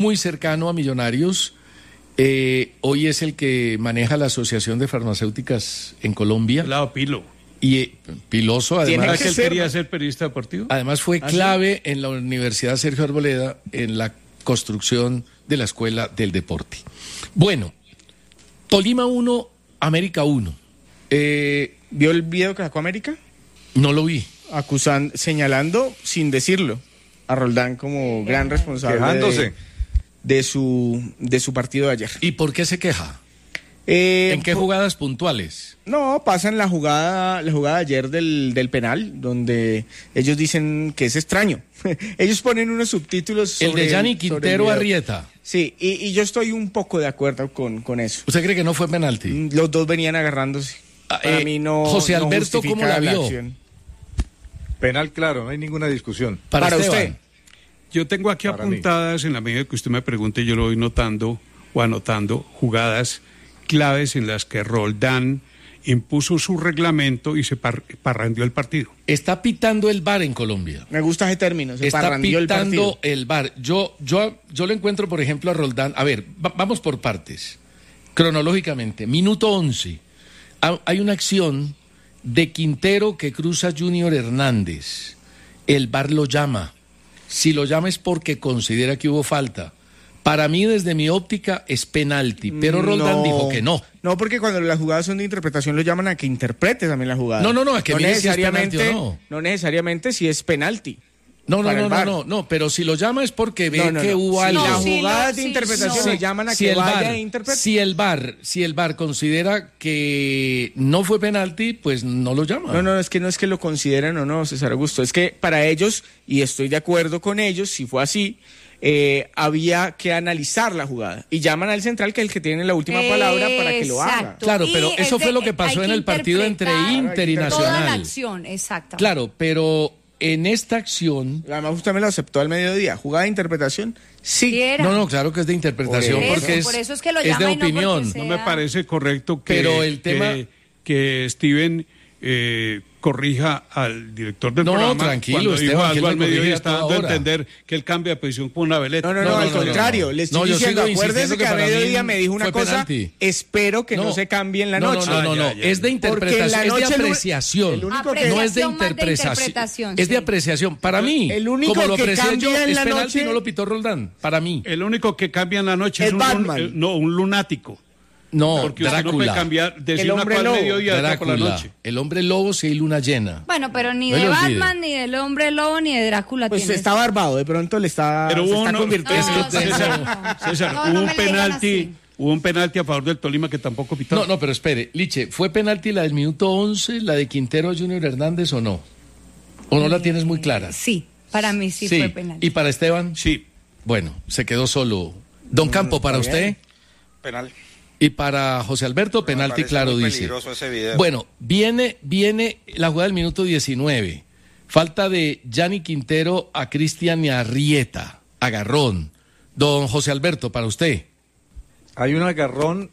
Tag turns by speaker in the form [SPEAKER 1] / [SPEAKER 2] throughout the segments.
[SPEAKER 1] muy cercano a Millonarios. Hoy es el que maneja la Asociación de Farmacéuticas en Colombia.
[SPEAKER 2] Lado Pilo.
[SPEAKER 1] Y Piloso, además,
[SPEAKER 2] que él quería ser periodista deportivo.
[SPEAKER 1] Además fue clave en la Universidad Sergio Arboleda en la construcción de la Escuela del Deporte. Bueno, Tolima 1, América 1.
[SPEAKER 3] ¿Vio el video que sacó América?
[SPEAKER 1] No lo vi.
[SPEAKER 3] Señalando, sin decirlo, a Roldán como gran responsable
[SPEAKER 4] quejándose
[SPEAKER 3] de su partido de ayer.
[SPEAKER 1] ¿Y por qué se queja? ¿En qué jugadas puntuales?
[SPEAKER 3] No, pasan la jugada de ayer del penal, donde ellos dicen que es extraño. Ellos ponen unos subtítulos sobre...
[SPEAKER 1] El de Gianni Quintero Arrieta.
[SPEAKER 3] Sí, y yo estoy un poco de acuerdo con eso.
[SPEAKER 1] ¿Usted cree que no fue penalti?
[SPEAKER 3] Los dos venían agarrándose. Para mí no.
[SPEAKER 1] José Alberto, ¿cómo la vio?
[SPEAKER 4] Penal claro, no hay ninguna discusión.
[SPEAKER 1] Para usted.
[SPEAKER 2] Yo tengo aquí para apuntadas, en la medida que usted me pregunte, yo lo voy notando o anotando jugadas claves en las que Roldán impuso su reglamento y se parrandió el partido.
[SPEAKER 1] Está pitando el VAR en Colombia.
[SPEAKER 3] Me gusta ese término, se
[SPEAKER 1] está
[SPEAKER 3] parrandió
[SPEAKER 1] pitando
[SPEAKER 3] el
[SPEAKER 1] VAR. Yo le encuentro, por ejemplo, a Roldán. A ver, vamos por partes. Cronológicamente, minuto 11. Hay una acción de Quintero que cruza Junior Hernández. El VAR lo llama. Si lo llama es porque considera que hubo falta. Para mí, desde mi óptica, es penalti, pero Roldán dijo que no.
[SPEAKER 3] No, porque cuando las jugadas son de interpretación lo llaman a que interprete también la jugada.
[SPEAKER 1] No, a que mire si es penalti o no.
[SPEAKER 3] No necesariamente si es penalti.
[SPEAKER 1] No, pero si lo llama es porque ve que hubo algo.
[SPEAKER 3] Las jugadas de interpretación le llaman a que vaya a interpretar.
[SPEAKER 1] Si el VAR considera que no fue penalti, pues no lo llama.
[SPEAKER 3] No es que lo consideren o no, César Augusto. Es que para ellos, y estoy de acuerdo con ellos, si fue así, había que analizar la jugada. Y llaman al central, que es el que tiene la última palabra, para que lo haga.
[SPEAKER 1] Claro, pero eso fue lo que pasó en el partido entre Inter y Nacional.
[SPEAKER 5] Toda la acción, exacto.
[SPEAKER 1] Claro, pero... En esta acción...
[SPEAKER 3] Además, usted me lo aceptó al mediodía. ¿Jugada de interpretación? Sí.
[SPEAKER 1] No, claro que es de interpretación porque
[SPEAKER 5] eso es que lo
[SPEAKER 1] es de
[SPEAKER 5] llama y no
[SPEAKER 1] opinión.
[SPEAKER 2] No me parece correcto que,
[SPEAKER 1] pero el tema...
[SPEAKER 2] que Steven corrija al director del programa.
[SPEAKER 1] No, tranquilo,
[SPEAKER 2] cuando
[SPEAKER 1] Esteban,
[SPEAKER 2] dijo algo
[SPEAKER 1] que
[SPEAKER 2] al mediodía, está dando a
[SPEAKER 1] ahora.
[SPEAKER 2] entender que él cambia de posición por una veleta.
[SPEAKER 3] No, al contrario. Le estoy diciendo, acuérdese que a mediodía me dijo una cosa,
[SPEAKER 1] penalti.
[SPEAKER 3] Espero que no se cambie en la noche.
[SPEAKER 1] No, es de interpretación, es de apreciación. No es de interpretación. Es de apreciación. Para mí,
[SPEAKER 3] el único
[SPEAKER 1] como lo
[SPEAKER 3] que
[SPEAKER 1] aprecié yo,
[SPEAKER 3] cambia en
[SPEAKER 1] es
[SPEAKER 3] la
[SPEAKER 1] penalti
[SPEAKER 3] noche,
[SPEAKER 1] y no lo pitó Roldán. Para mí.
[SPEAKER 2] El único que cambia en la noche es un lunático.
[SPEAKER 1] No,
[SPEAKER 2] porque
[SPEAKER 1] Drácula.
[SPEAKER 2] Usted no puede cambiar, decir una cosa al mediodía y otra por la noche.
[SPEAKER 1] El hombre lobo si hay luna llena.
[SPEAKER 5] Bueno, pero ni de Batman, ni del hombre lobo, ni de Drácula
[SPEAKER 3] pues
[SPEAKER 5] tiene.
[SPEAKER 3] está barbado, de pronto le está,
[SPEAKER 2] pero
[SPEAKER 3] se está convirtiendo.
[SPEAKER 2] César, hubo un penalti a favor del Tolima que tampoco pitó.
[SPEAKER 1] No, pero espere, Liche, ¿fue penalti la del minuto 11, la de Quintero a Junior Hernández o no? ¿O no la tienes muy clara?
[SPEAKER 5] Sí, para mí sí fue penalti.
[SPEAKER 1] ¿Y para Esteban?
[SPEAKER 2] Sí.
[SPEAKER 1] Bueno, se quedó solo. Don Campo, ¿para usted?
[SPEAKER 6] Penal.
[SPEAKER 1] Y para José Alberto, penalti claro, dice. Bueno, viene la jugada del minuto 19. Falta de Gianni Quintero a Cristian Arrieta. Agarrón. Don José Alberto, para usted.
[SPEAKER 4] Hay un agarrón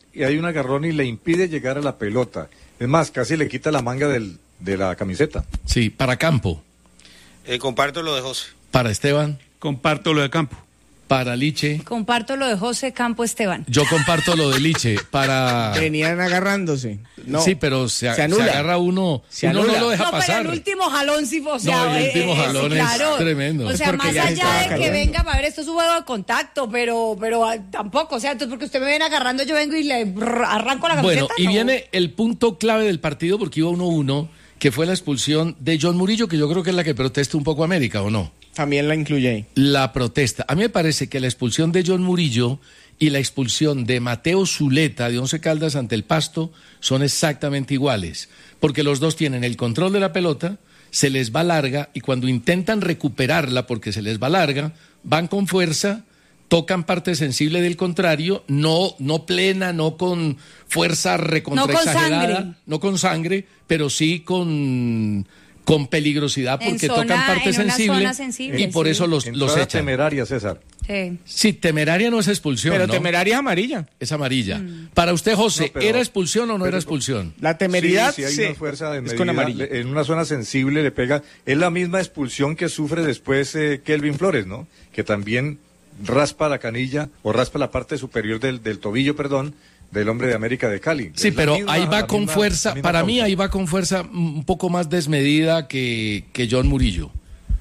[SPEAKER 4] y le impide llegar a la pelota. Es más, casi le quita la manga de la camiseta.
[SPEAKER 1] Sí, para Campo.
[SPEAKER 6] Comparto lo de José.
[SPEAKER 1] Para Esteban.
[SPEAKER 2] Comparto lo de Campo.
[SPEAKER 1] Para Liche.
[SPEAKER 5] Comparto lo de José Campo Esteban.
[SPEAKER 1] Yo comparto lo de Liche. Para...
[SPEAKER 3] Venían agarrándose. No,
[SPEAKER 1] sí, pero se agarra uno. Uno no lo deja pasar.
[SPEAKER 5] Pero el último jalón sí fue.
[SPEAKER 1] El último jalón es tremendo.
[SPEAKER 5] O sea, más allá de que venga para ver, esto es un juego de contacto, pero tampoco. O sea, entonces porque usted me viene agarrando, yo vengo y le arranco la camiseta.
[SPEAKER 1] Bueno, y viene el punto clave del partido porque iba 1-1, que fue la expulsión de John Murillo, que yo creo que es la que protesta un poco América, ¿o no?
[SPEAKER 3] También la incluye ahí.
[SPEAKER 1] La protesta. A mí me parece que la expulsión de John Murillo y la expulsión de Mateo Zuleta de Once Caldas ante el Pasto son exactamente iguales, porque los dos tienen el control de la pelota, se les va larga y cuando intentan recuperarla porque se les va larga, van con fuerza, tocan parte sensible del contrario, no plena, no con fuerza recontraexagerada, no con sangre, pero sí con peligrosidad porque tocan parte sensible y por eso los echan.
[SPEAKER 4] Temeraria, César.
[SPEAKER 1] Sí, temeraria no es expulsión,
[SPEAKER 3] pero
[SPEAKER 1] ¿no?
[SPEAKER 3] temeraria es amarilla.
[SPEAKER 1] Es amarilla. Para usted, José, ¿era expulsión o no era expulsión?
[SPEAKER 3] La temeridad
[SPEAKER 4] sí, hay una fuerza de medida,
[SPEAKER 3] es con amarilla.
[SPEAKER 4] En una zona sensible le pega. Es la misma expulsión que sufre después Kelvin Flores, ¿no? Que también raspa la canilla o raspa la parte superior del tobillo, del hombre de América de Cali.
[SPEAKER 1] Sí, pero ahí va con fuerza, para mí ahí va con fuerza un poco más desmedida que John Murillo.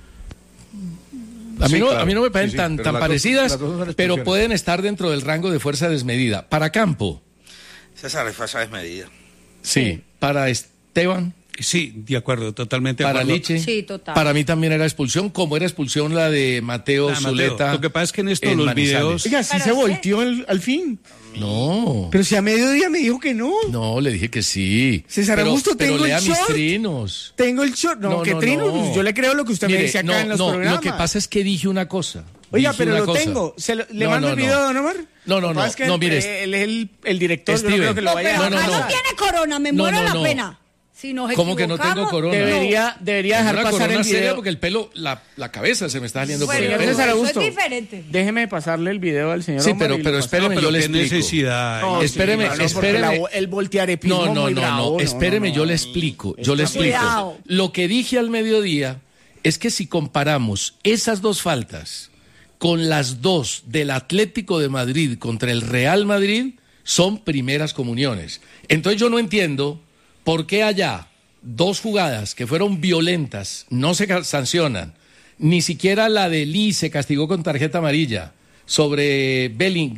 [SPEAKER 1] A mí no me parecen tan parecidas, pero pueden estar dentro del rango de fuerza desmedida. Para Campo.
[SPEAKER 6] César, es fuerza desmedida.
[SPEAKER 1] Sí. Para Esteban.
[SPEAKER 2] Sí, de acuerdo, totalmente de
[SPEAKER 1] para
[SPEAKER 2] acuerdo.
[SPEAKER 1] Liche.
[SPEAKER 5] Sí, total.
[SPEAKER 1] Para mí también era expulsión, como era expulsión la de Mateo Zuleta.
[SPEAKER 2] Lo que pasa es que en estos los videos...
[SPEAKER 3] Oiga, sí se volteó al fin.
[SPEAKER 1] No.
[SPEAKER 3] Pero si a mediodía me dijo que no.
[SPEAKER 1] No, le dije que sí.
[SPEAKER 3] César Augusto,
[SPEAKER 1] pero
[SPEAKER 3] tengo
[SPEAKER 1] lea
[SPEAKER 3] el
[SPEAKER 1] mis
[SPEAKER 3] short.
[SPEAKER 1] trinos.
[SPEAKER 3] Tengo el short. No, ¿qué trinos?
[SPEAKER 1] no.
[SPEAKER 3] Yo le creo lo que usted me dice acá en los programas.
[SPEAKER 1] Lo que pasa es que dije una cosa.
[SPEAKER 3] Oiga,
[SPEAKER 1] Dije
[SPEAKER 3] pero
[SPEAKER 1] una
[SPEAKER 3] lo
[SPEAKER 1] cosa.
[SPEAKER 3] tengo. ¿Le mando el video, don Omar?
[SPEAKER 1] No, mire.
[SPEAKER 3] Él es el director, yo no
[SPEAKER 1] Steven.
[SPEAKER 3] creo que lo vaya a...
[SPEAKER 5] Pero acá no tiene corona, me muero la pena. Si nos
[SPEAKER 1] ¿Cómo que no tengo corona?
[SPEAKER 3] Debería dejar
[SPEAKER 1] una
[SPEAKER 3] pasar
[SPEAKER 1] corona
[SPEAKER 3] el
[SPEAKER 1] seria
[SPEAKER 3] video.
[SPEAKER 1] porque el pelo, la cabeza se me está saliendo
[SPEAKER 5] Bueno,
[SPEAKER 1] por el
[SPEAKER 3] Señor
[SPEAKER 1] pelo.
[SPEAKER 3] César
[SPEAKER 5] eso
[SPEAKER 3] Augusto,
[SPEAKER 5] es diferente.
[SPEAKER 3] déjeme pasarle el video al señor
[SPEAKER 1] Sí,
[SPEAKER 3] Omar y lo
[SPEAKER 1] pero
[SPEAKER 3] paso.
[SPEAKER 1] espéreme, yo le
[SPEAKER 2] qué
[SPEAKER 1] explico.
[SPEAKER 2] necesidad.
[SPEAKER 3] No,
[SPEAKER 1] espéreme,
[SPEAKER 3] porque
[SPEAKER 1] espéreme.
[SPEAKER 3] el voltearepismo muy bravo.
[SPEAKER 1] Espéreme, yo le explico. Yo le explico.
[SPEAKER 5] Cuidado.
[SPEAKER 1] Lo que dije al mediodía es que si comparamos esas dos faltas con las dos del Atlético de Madrid contra el Real Madrid, son primeras comuniones. Entonces yo no entiendo por qué allá dos jugadas que fueron violentas no se sancionan, ni siquiera la de Lee se castigó con tarjeta amarilla sobre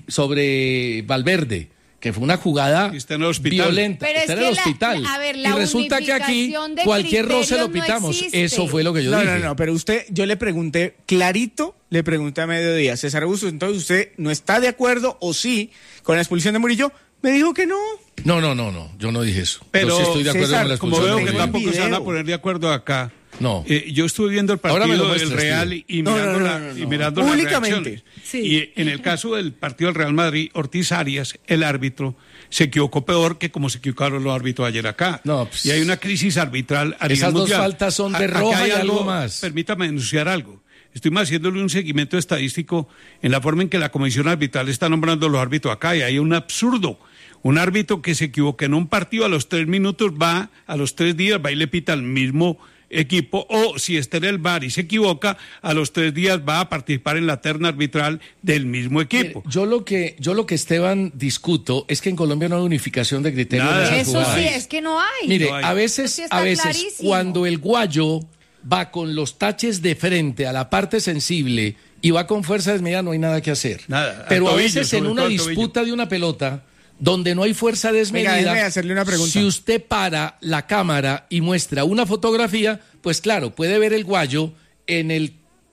[SPEAKER 1] Valverde, que fue una jugada
[SPEAKER 2] Está en el hospital.
[SPEAKER 1] violenta.
[SPEAKER 5] Pero
[SPEAKER 1] Está
[SPEAKER 5] es
[SPEAKER 1] en el
[SPEAKER 5] que
[SPEAKER 1] hospital.
[SPEAKER 5] la
[SPEAKER 1] y resulta que aquí
[SPEAKER 5] unificación de
[SPEAKER 1] cualquier roce lo
[SPEAKER 5] criterios no
[SPEAKER 1] pitamos.
[SPEAKER 5] existe.
[SPEAKER 1] Eso fue lo que yo dije.
[SPEAKER 3] No, pero yo le pregunté clarito, le pregunté a mediodía, César Augusto, entonces usted no está de acuerdo o sí con la expulsión de Murillo, me dijo que no.
[SPEAKER 1] No, yo no dije eso.
[SPEAKER 2] Pero,
[SPEAKER 1] yo sí estoy de acuerdo
[SPEAKER 3] César,
[SPEAKER 1] con la
[SPEAKER 2] Como
[SPEAKER 1] expulsión
[SPEAKER 2] veo
[SPEAKER 1] de
[SPEAKER 2] que
[SPEAKER 3] tengo el
[SPEAKER 1] Murillo.
[SPEAKER 2] tampoco se van a
[SPEAKER 3] video.
[SPEAKER 2] poner de acuerdo acá.
[SPEAKER 1] No.
[SPEAKER 2] Yo estuve viendo el
[SPEAKER 1] Ahora me
[SPEAKER 2] partido
[SPEAKER 1] lo
[SPEAKER 2] del
[SPEAKER 1] muestras,
[SPEAKER 2] Real
[SPEAKER 1] Steve.
[SPEAKER 2] y
[SPEAKER 3] No,
[SPEAKER 2] mirando,
[SPEAKER 3] no.
[SPEAKER 2] y mirando
[SPEAKER 3] Públicamente.
[SPEAKER 2] las reacciones.
[SPEAKER 5] Sí.
[SPEAKER 2] Y en el caso del partido del Real Madrid, Ortiz Arias, el árbitro, se equivocó peor que como se equivocaron los árbitros ayer acá.
[SPEAKER 1] No, pues,
[SPEAKER 2] y hay una crisis arbitral a nivel
[SPEAKER 1] esas dos
[SPEAKER 2] mundial.
[SPEAKER 1] faltas son de
[SPEAKER 2] Acá
[SPEAKER 1] roja
[SPEAKER 2] hay
[SPEAKER 1] y algo más.
[SPEAKER 2] Permítame denunciar algo. Estoy más haciéndole un seguimiento estadístico en la forma en que la comisión arbitral está nombrando los árbitros acá y hay un absurdo. Un árbitro que se equivoque en un partido a los 3 minutos va, a los 3 días va y le pita al mismo equipo, o si está en el VAR y se equivoca, a los 3 días va a participar en la terna arbitral del mismo equipo.
[SPEAKER 1] Yo lo que Esteban discuto es que en Colombia no hay unificación de criterios.
[SPEAKER 2] Nada.
[SPEAKER 1] en esas
[SPEAKER 5] Eso
[SPEAKER 1] jugadas.
[SPEAKER 5] sí, es que no hay.
[SPEAKER 1] Mire,
[SPEAKER 2] No hay.
[SPEAKER 1] a veces,
[SPEAKER 5] Eso sí está clarísimo.
[SPEAKER 1] cuando el guayo va con los taches de frente a la parte sensible y va con fuerza desmedida, no hay nada que hacer.
[SPEAKER 2] Nada, al
[SPEAKER 1] Pero a
[SPEAKER 2] tobillo,
[SPEAKER 1] veces en
[SPEAKER 2] sobre
[SPEAKER 1] una
[SPEAKER 2] todo al tobillo.
[SPEAKER 1] disputa de una pelota, donde no hay fuerza desmedida,
[SPEAKER 3] déjeme hacerle una pregunta.
[SPEAKER 1] si usted para la cámara y muestra una fotografía, pues claro, puede ver el guayo en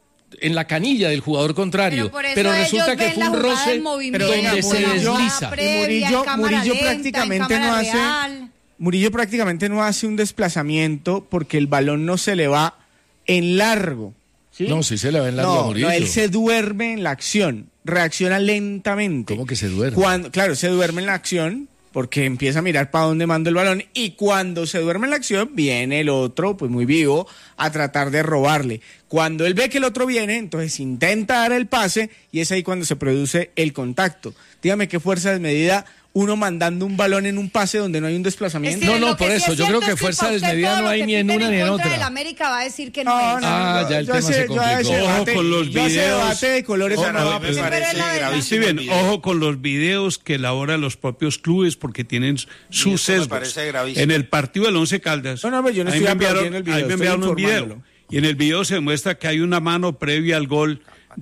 [SPEAKER 1] la canilla del jugador contrario,
[SPEAKER 5] por eso
[SPEAKER 1] pero
[SPEAKER 5] ellos
[SPEAKER 1] resulta que
[SPEAKER 5] ven
[SPEAKER 1] fue
[SPEAKER 5] la
[SPEAKER 1] un
[SPEAKER 5] jugada
[SPEAKER 1] roce
[SPEAKER 5] en movimiento,
[SPEAKER 1] donde se
[SPEAKER 5] en la jugada
[SPEAKER 1] desliza.
[SPEAKER 5] previa, en cámara
[SPEAKER 3] Murillo
[SPEAKER 5] lenta,
[SPEAKER 3] prácticamente
[SPEAKER 5] en cámara
[SPEAKER 3] no hace
[SPEAKER 5] real.
[SPEAKER 3] Murillo prácticamente no hace un desplazamiento porque el balón no se le va en largo. ¿sí?
[SPEAKER 1] No, sí se le va en largo a Murillo.
[SPEAKER 3] No, él se duerme en la acción, reacciona lentamente.
[SPEAKER 1] ¿Cómo que se duerme?
[SPEAKER 3] Claro, se duerme en la acción porque empieza a mirar para dónde manda el balón y cuando se duerme en la acción viene el otro, pues muy vivo, a tratar de robarle. Cuando él ve que el otro viene, entonces intenta dar el pase y es ahí cuando se produce el contacto. Dígame qué fuerza desmedida uno mandando un balón en un pase donde no hay un desplazamiento.
[SPEAKER 1] No,
[SPEAKER 5] Lo que
[SPEAKER 1] por
[SPEAKER 5] sí
[SPEAKER 1] eso,
[SPEAKER 5] es
[SPEAKER 1] yo creo
[SPEAKER 5] cierto
[SPEAKER 1] que
[SPEAKER 5] es
[SPEAKER 1] fuerza
[SPEAKER 5] para usted
[SPEAKER 1] desmedida
[SPEAKER 5] todo
[SPEAKER 1] no
[SPEAKER 5] lo
[SPEAKER 1] hay
[SPEAKER 5] que
[SPEAKER 1] ni en
[SPEAKER 5] piten
[SPEAKER 1] una ni en
[SPEAKER 5] contra
[SPEAKER 1] otra.
[SPEAKER 5] del América va a decir que no,
[SPEAKER 3] No,
[SPEAKER 5] es.
[SPEAKER 1] Ya el tema se complicó.
[SPEAKER 2] Ojo con los
[SPEAKER 3] yo ese
[SPEAKER 2] videos.
[SPEAKER 3] debate de colores
[SPEAKER 2] Ojo,
[SPEAKER 3] no va a
[SPEAKER 6] me
[SPEAKER 3] pasar.
[SPEAKER 6] parece
[SPEAKER 5] Pero es la
[SPEAKER 6] gravísimo
[SPEAKER 2] Sí, bien,
[SPEAKER 6] el video.
[SPEAKER 2] ojo con los videos que elaboran los propios clubes porque tienen
[SPEAKER 6] eso
[SPEAKER 2] sus
[SPEAKER 6] me
[SPEAKER 2] sesgos.
[SPEAKER 6] parece gravísimo.
[SPEAKER 2] En el partido del Once Caldas,
[SPEAKER 3] No, yo no
[SPEAKER 2] ahí
[SPEAKER 3] estoy
[SPEAKER 2] me enviaron-
[SPEAKER 3] aplaudiendo el video,
[SPEAKER 2] ahí me
[SPEAKER 3] estoy
[SPEAKER 2] enviaron un video.
[SPEAKER 3] informándolo.
[SPEAKER 2] Y en el video se muestra que hay una mano previa al gol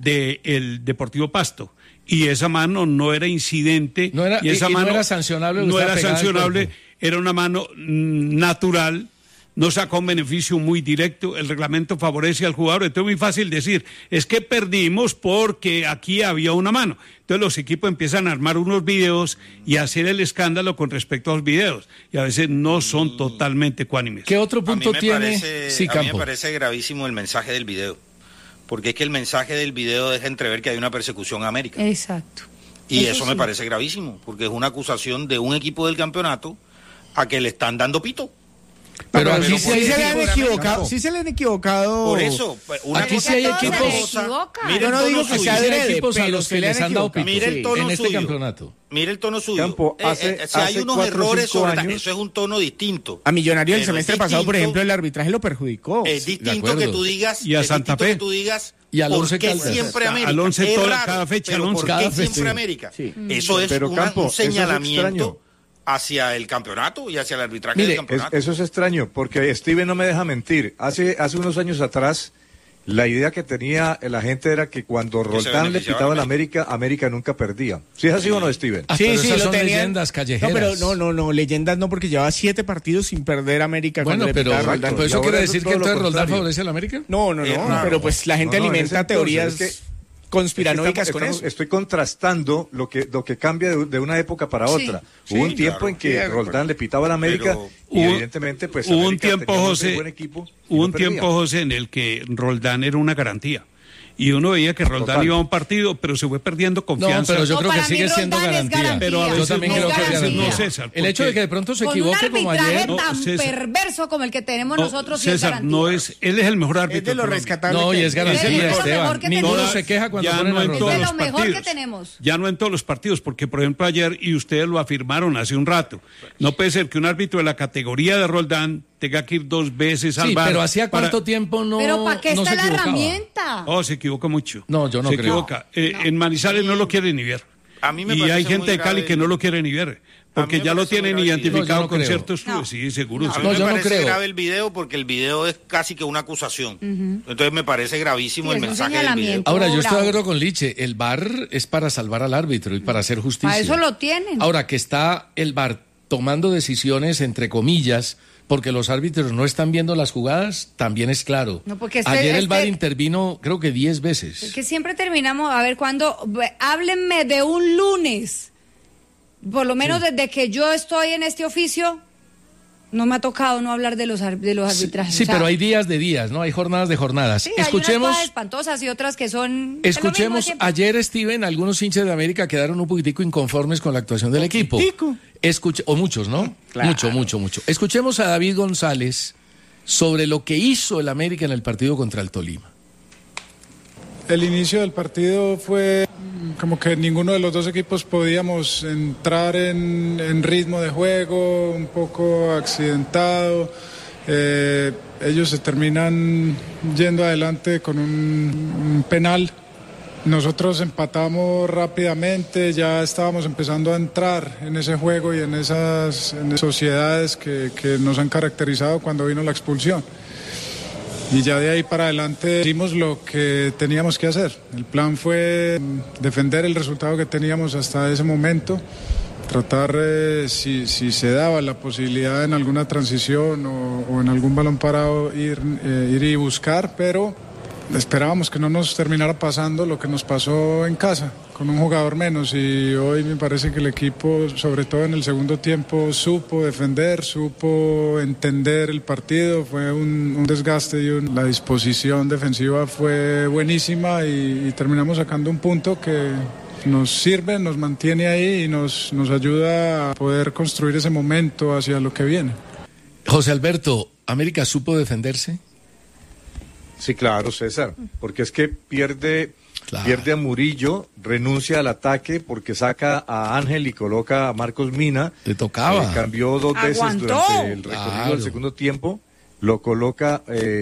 [SPEAKER 2] del Deportivo Pasto. Y esa mano no era incidente.
[SPEAKER 1] No era-
[SPEAKER 2] y esa
[SPEAKER 1] y no
[SPEAKER 2] mano
[SPEAKER 1] era sancionable,
[SPEAKER 2] No
[SPEAKER 1] estaba
[SPEAKER 2] era
[SPEAKER 1] pegada al
[SPEAKER 2] sancionable,
[SPEAKER 1] cuerpo.
[SPEAKER 2] era una mano natural. No sacó un beneficio muy directo, el reglamento favorece al jugador, entonces es muy fácil decir, es que perdimos porque aquí había una mano. Entonces los equipos empiezan a armar unos videos y a hacer el escándalo con respecto a los videos, y a veces no son totalmente ecuánimes.
[SPEAKER 1] ¿Qué otro
[SPEAKER 6] A mí
[SPEAKER 1] punto
[SPEAKER 6] me
[SPEAKER 1] tiene?
[SPEAKER 6] parece-
[SPEAKER 1] Sí,
[SPEAKER 6] a mí me
[SPEAKER 1] Campo.
[SPEAKER 6] parece gravísimo el mensaje del video. Porque es que el mensaje del video deja entrever que hay una persecución a América.
[SPEAKER 5] Exacto.
[SPEAKER 6] Y eso me parece gravísimo, porque es una acusación de un equipo del campeonato a que le están dando pito.
[SPEAKER 1] Pero
[SPEAKER 3] aquí
[SPEAKER 1] aquí
[SPEAKER 3] sí
[SPEAKER 1] sí
[SPEAKER 3] se le han equivocado.
[SPEAKER 4] Campo.
[SPEAKER 3] Sí se le han equivocado.
[SPEAKER 6] Por eso,
[SPEAKER 1] Aquí sí hay equipos.
[SPEAKER 6] Mire
[SPEAKER 3] Yo no digo que
[SPEAKER 1] Aquí sí
[SPEAKER 3] sea
[SPEAKER 1] hay
[SPEAKER 3] adrede,
[SPEAKER 1] equipos a
[SPEAKER 3] pero
[SPEAKER 1] los
[SPEAKER 3] se
[SPEAKER 1] que
[SPEAKER 3] le
[SPEAKER 1] les
[SPEAKER 3] han
[SPEAKER 1] han dado
[SPEAKER 3] equivocado.
[SPEAKER 6] Mire el tono
[SPEAKER 1] en este
[SPEAKER 6] suyo.
[SPEAKER 1] campeonato.
[SPEAKER 6] Mire el tono suyo.
[SPEAKER 4] Campo,
[SPEAKER 6] Si hay unos
[SPEAKER 4] 4 o
[SPEAKER 6] errores
[SPEAKER 4] 5
[SPEAKER 6] sobre
[SPEAKER 4] años.
[SPEAKER 6] eso es un tono distinto.
[SPEAKER 3] A Millonarios el
[SPEAKER 6] Pero
[SPEAKER 3] semestre
[SPEAKER 6] es
[SPEAKER 3] pasado, por
[SPEAKER 6] distinto.
[SPEAKER 3] ejemplo, el arbitraje lo perjudicó.
[SPEAKER 6] Es
[SPEAKER 1] de
[SPEAKER 6] distinto
[SPEAKER 1] acuerdo.
[SPEAKER 6] que tú digas.
[SPEAKER 2] Y a
[SPEAKER 6] es
[SPEAKER 2] Santa
[SPEAKER 6] distinto
[SPEAKER 2] Fe.
[SPEAKER 6] que tú digas.
[SPEAKER 1] Y al
[SPEAKER 6] ¿por
[SPEAKER 1] Once
[SPEAKER 6] qué
[SPEAKER 1] Caldas.
[SPEAKER 6] siempre América?
[SPEAKER 2] Al Once
[SPEAKER 6] Es
[SPEAKER 2] toda-
[SPEAKER 6] raro,
[SPEAKER 2] cada fecha
[SPEAKER 6] pero
[SPEAKER 2] al
[SPEAKER 6] ¿por
[SPEAKER 2] Once.
[SPEAKER 6] qué
[SPEAKER 1] Cada fecha,
[SPEAKER 6] siempre
[SPEAKER 1] sí.
[SPEAKER 6] América?
[SPEAKER 3] Sí.
[SPEAKER 6] Eso es
[SPEAKER 4] Pero, Campo,
[SPEAKER 6] un
[SPEAKER 4] eso es
[SPEAKER 6] señalamiento
[SPEAKER 4] extraño.
[SPEAKER 6] hacia el campeonato y hacia el arbitraje
[SPEAKER 1] Mire,
[SPEAKER 6] del campeonato.
[SPEAKER 4] Eso es extraño, porque Steven no me deja mentir. Hace unos años atrás, la idea que tenía la gente era que cuando
[SPEAKER 6] se
[SPEAKER 4] Roldán le
[SPEAKER 6] beneficiaba
[SPEAKER 4] pitaba a
[SPEAKER 6] la
[SPEAKER 4] la América, América nunca perdía. ¿Sí es así o no, Steven?
[SPEAKER 1] Ah, pero esas son leyendas callejeras.
[SPEAKER 3] No, pero no, leyendas no, porque llevaba 7 partidos sin perder América.
[SPEAKER 1] Bueno,
[SPEAKER 3] cuando le
[SPEAKER 1] pero,
[SPEAKER 3] pitaba a
[SPEAKER 4] exacto.
[SPEAKER 3] Roldán.
[SPEAKER 1] pero eso
[SPEAKER 4] Y ahora
[SPEAKER 1] quiere
[SPEAKER 4] es
[SPEAKER 1] decir que
[SPEAKER 4] todo lo
[SPEAKER 1] entonces Roldán
[SPEAKER 4] contrario.
[SPEAKER 1] favorece a la América.
[SPEAKER 3] No,
[SPEAKER 6] raro.
[SPEAKER 3] pero pues la gente
[SPEAKER 4] No, en
[SPEAKER 3] alimenta
[SPEAKER 4] ese entonces,
[SPEAKER 3] teorías
[SPEAKER 4] es que-
[SPEAKER 3] conspiranoicas con
[SPEAKER 4] Estamos-
[SPEAKER 3] eso.
[SPEAKER 4] Estoy contrastando lo que cambia de una época para otra.
[SPEAKER 6] sí,
[SPEAKER 4] Hubo un tiempo
[SPEAKER 6] claro.
[SPEAKER 4] en que Roldán le pitaba a la América
[SPEAKER 6] Pero
[SPEAKER 4] y
[SPEAKER 2] hubo-
[SPEAKER 4] evidentemente pues
[SPEAKER 2] hubo un
[SPEAKER 4] América
[SPEAKER 2] tiempo,
[SPEAKER 4] tenía muy
[SPEAKER 2] José,
[SPEAKER 4] buen equipo y
[SPEAKER 2] Hubo
[SPEAKER 4] no
[SPEAKER 2] un
[SPEAKER 4] perdía.
[SPEAKER 2] tiempo, José, en el que Roldán era una garantía. Y uno veía que Roldán
[SPEAKER 4] Total.
[SPEAKER 2] iba a un partido, pero se fue perdiendo
[SPEAKER 1] No,
[SPEAKER 2] confianza.
[SPEAKER 1] pero yo
[SPEAKER 5] No,
[SPEAKER 1] creo que
[SPEAKER 5] para mí
[SPEAKER 1] sigue siendo
[SPEAKER 5] Roldán es
[SPEAKER 1] garantía.
[SPEAKER 5] garantía.
[SPEAKER 2] Pero a
[SPEAKER 1] Yo
[SPEAKER 2] veces
[SPEAKER 1] también
[SPEAKER 2] no,
[SPEAKER 1] creo que es
[SPEAKER 5] a veces
[SPEAKER 1] garantía.
[SPEAKER 2] no, César,
[SPEAKER 1] El hecho de
[SPEAKER 2] porque-
[SPEAKER 1] que de pronto se
[SPEAKER 5] Con un
[SPEAKER 1] equivoque como
[SPEAKER 5] arbitraje
[SPEAKER 1] ayer.
[SPEAKER 2] No,
[SPEAKER 5] tan
[SPEAKER 2] César.
[SPEAKER 5] perverso como el que tenemos
[SPEAKER 2] No,
[SPEAKER 5] nosotros, sí es
[SPEAKER 2] César,
[SPEAKER 5] garantía.
[SPEAKER 2] no es, él es el mejor árbitro.
[SPEAKER 3] Es de lo
[SPEAKER 2] Colombia.
[SPEAKER 3] rescatable.
[SPEAKER 1] No, y
[SPEAKER 3] que-
[SPEAKER 1] es garantía,
[SPEAKER 5] Es de lo mejor
[SPEAKER 1] Esteban.
[SPEAKER 5] que
[SPEAKER 1] Ninguno
[SPEAKER 5] tenemos.
[SPEAKER 1] se queja cuando
[SPEAKER 2] Ya
[SPEAKER 1] ponen
[SPEAKER 2] no
[SPEAKER 1] a
[SPEAKER 2] en
[SPEAKER 1] Roldán.
[SPEAKER 2] todos
[SPEAKER 5] Es de
[SPEAKER 2] los
[SPEAKER 5] lo mejor
[SPEAKER 2] partidos.
[SPEAKER 5] que tenemos.
[SPEAKER 2] Ya no en todos los partidos, porque por ejemplo ayer, y ustedes lo afirmaron hace un rato, no puede ser que un árbitro de la categoría de Roldán tenga que ir 2 veces al
[SPEAKER 1] Sí,
[SPEAKER 2] VAR
[SPEAKER 1] pero ¿hacía
[SPEAKER 2] para-
[SPEAKER 1] cuánto tiempo no
[SPEAKER 5] Pero ¿para qué
[SPEAKER 1] no
[SPEAKER 5] está
[SPEAKER 1] se
[SPEAKER 5] la
[SPEAKER 1] equivocaba?
[SPEAKER 5] herramienta?
[SPEAKER 2] Oh, se equivoca mucho.
[SPEAKER 1] No, yo no
[SPEAKER 2] se
[SPEAKER 1] creo.
[SPEAKER 2] equivoca. En Manizales no lo quiere ni ver.
[SPEAKER 6] A mí me
[SPEAKER 2] y
[SPEAKER 6] parece
[SPEAKER 2] hay
[SPEAKER 6] muy
[SPEAKER 2] gente de Cali
[SPEAKER 6] grave.
[SPEAKER 2] que no lo quiere ni ver, porque
[SPEAKER 6] me
[SPEAKER 2] ya lo
[SPEAKER 6] parece muy
[SPEAKER 2] tienen
[SPEAKER 6] grave.
[SPEAKER 2] identificado
[SPEAKER 1] No, yo no
[SPEAKER 2] con
[SPEAKER 1] creo.
[SPEAKER 2] ciertos clubes. Sí, seguro.
[SPEAKER 6] A
[SPEAKER 2] sí.
[SPEAKER 6] mí
[SPEAKER 1] No,
[SPEAKER 6] me
[SPEAKER 1] yo no
[SPEAKER 6] parece
[SPEAKER 1] creo.
[SPEAKER 6] grave el video porque el video es casi que una acusación. Entonces me parece gravísimo
[SPEAKER 5] Sí,
[SPEAKER 6] el
[SPEAKER 5] es un
[SPEAKER 6] mensaje del video.
[SPEAKER 5] señalamiento.
[SPEAKER 1] Ahora, yo estoy
[SPEAKER 5] Bravo.
[SPEAKER 1] de acuerdo con Liche. El VAR es para salvar al árbitro y para hacer justicia.
[SPEAKER 5] Para eso lo tienen.
[SPEAKER 1] Ahora, que está el VAR tomando decisiones, entre comillas, porque los árbitros no están viendo las jugadas, también es claro.
[SPEAKER 5] No, porque
[SPEAKER 1] Ayer el VAR intervino, creo que 10 veces.
[SPEAKER 5] Es que siempre terminamos, a ver, háblenme de un lunes. Por lo menos desde que yo estoy en este oficio, no me ha tocado no hablar de los arbitrajes.
[SPEAKER 1] Sí,
[SPEAKER 5] O sea,
[SPEAKER 1] pero hay días de días, ¿no? Hay jornadas de jornadas.
[SPEAKER 5] sí, hay unas
[SPEAKER 1] Escuchemos,
[SPEAKER 5] cosas espantosas y otras que son... es lo mismo de
[SPEAKER 1] escuchemos,
[SPEAKER 5] siempre.
[SPEAKER 1] ayer, Steven, algunos hinchas de América quedaron un poquitico inconformes con la actuación del equipo. O muchos, ¿no?
[SPEAKER 3] Claro.
[SPEAKER 1] Mucho. Escuchemos a David González sobre lo que hizo el América en el partido contra el Tolima.
[SPEAKER 7] El inicio del partido fue como que ninguno de los dos equipos podíamos entrar en ritmo de juego, un poco accidentado. Ellos se terminan yendo adelante con un penal. Nosotros empatamos rápidamente, ya estábamos empezando a entrar en ese juego y en esas sociedades que nos han caracterizado cuando vino la expulsión. Y ya de ahí para adelante hicimos lo que teníamos que hacer. El plan fue defender el resultado que teníamos hasta ese momento, tratar si se daba la posibilidad en alguna transición o en algún balón parado ir y buscar, pero esperábamos que no nos terminara pasando lo que nos pasó en casa, con un jugador menos, y hoy me parece que el equipo, sobre todo en el segundo tiempo, supo defender, supo entender el partido, fue un desgaste y la disposición defensiva fue buenísima y terminamos sacando un punto que nos sirve, nos mantiene ahí y nos ayuda a poder construir ese momento hacia lo que viene.
[SPEAKER 1] José Alberto, ¿América supo defenderse?
[SPEAKER 4] Sí, claro, César, porque es que pierde
[SPEAKER 1] Claro.
[SPEAKER 4] a Murillo, renuncia al ataque porque saca a Ángel y coloca a Marcos Mina.
[SPEAKER 1] Le tocaba.
[SPEAKER 4] Cambió 2 veces
[SPEAKER 5] Aguantó.
[SPEAKER 4] durante el recorrido
[SPEAKER 1] Claro.
[SPEAKER 4] del segundo tiempo. Lo coloca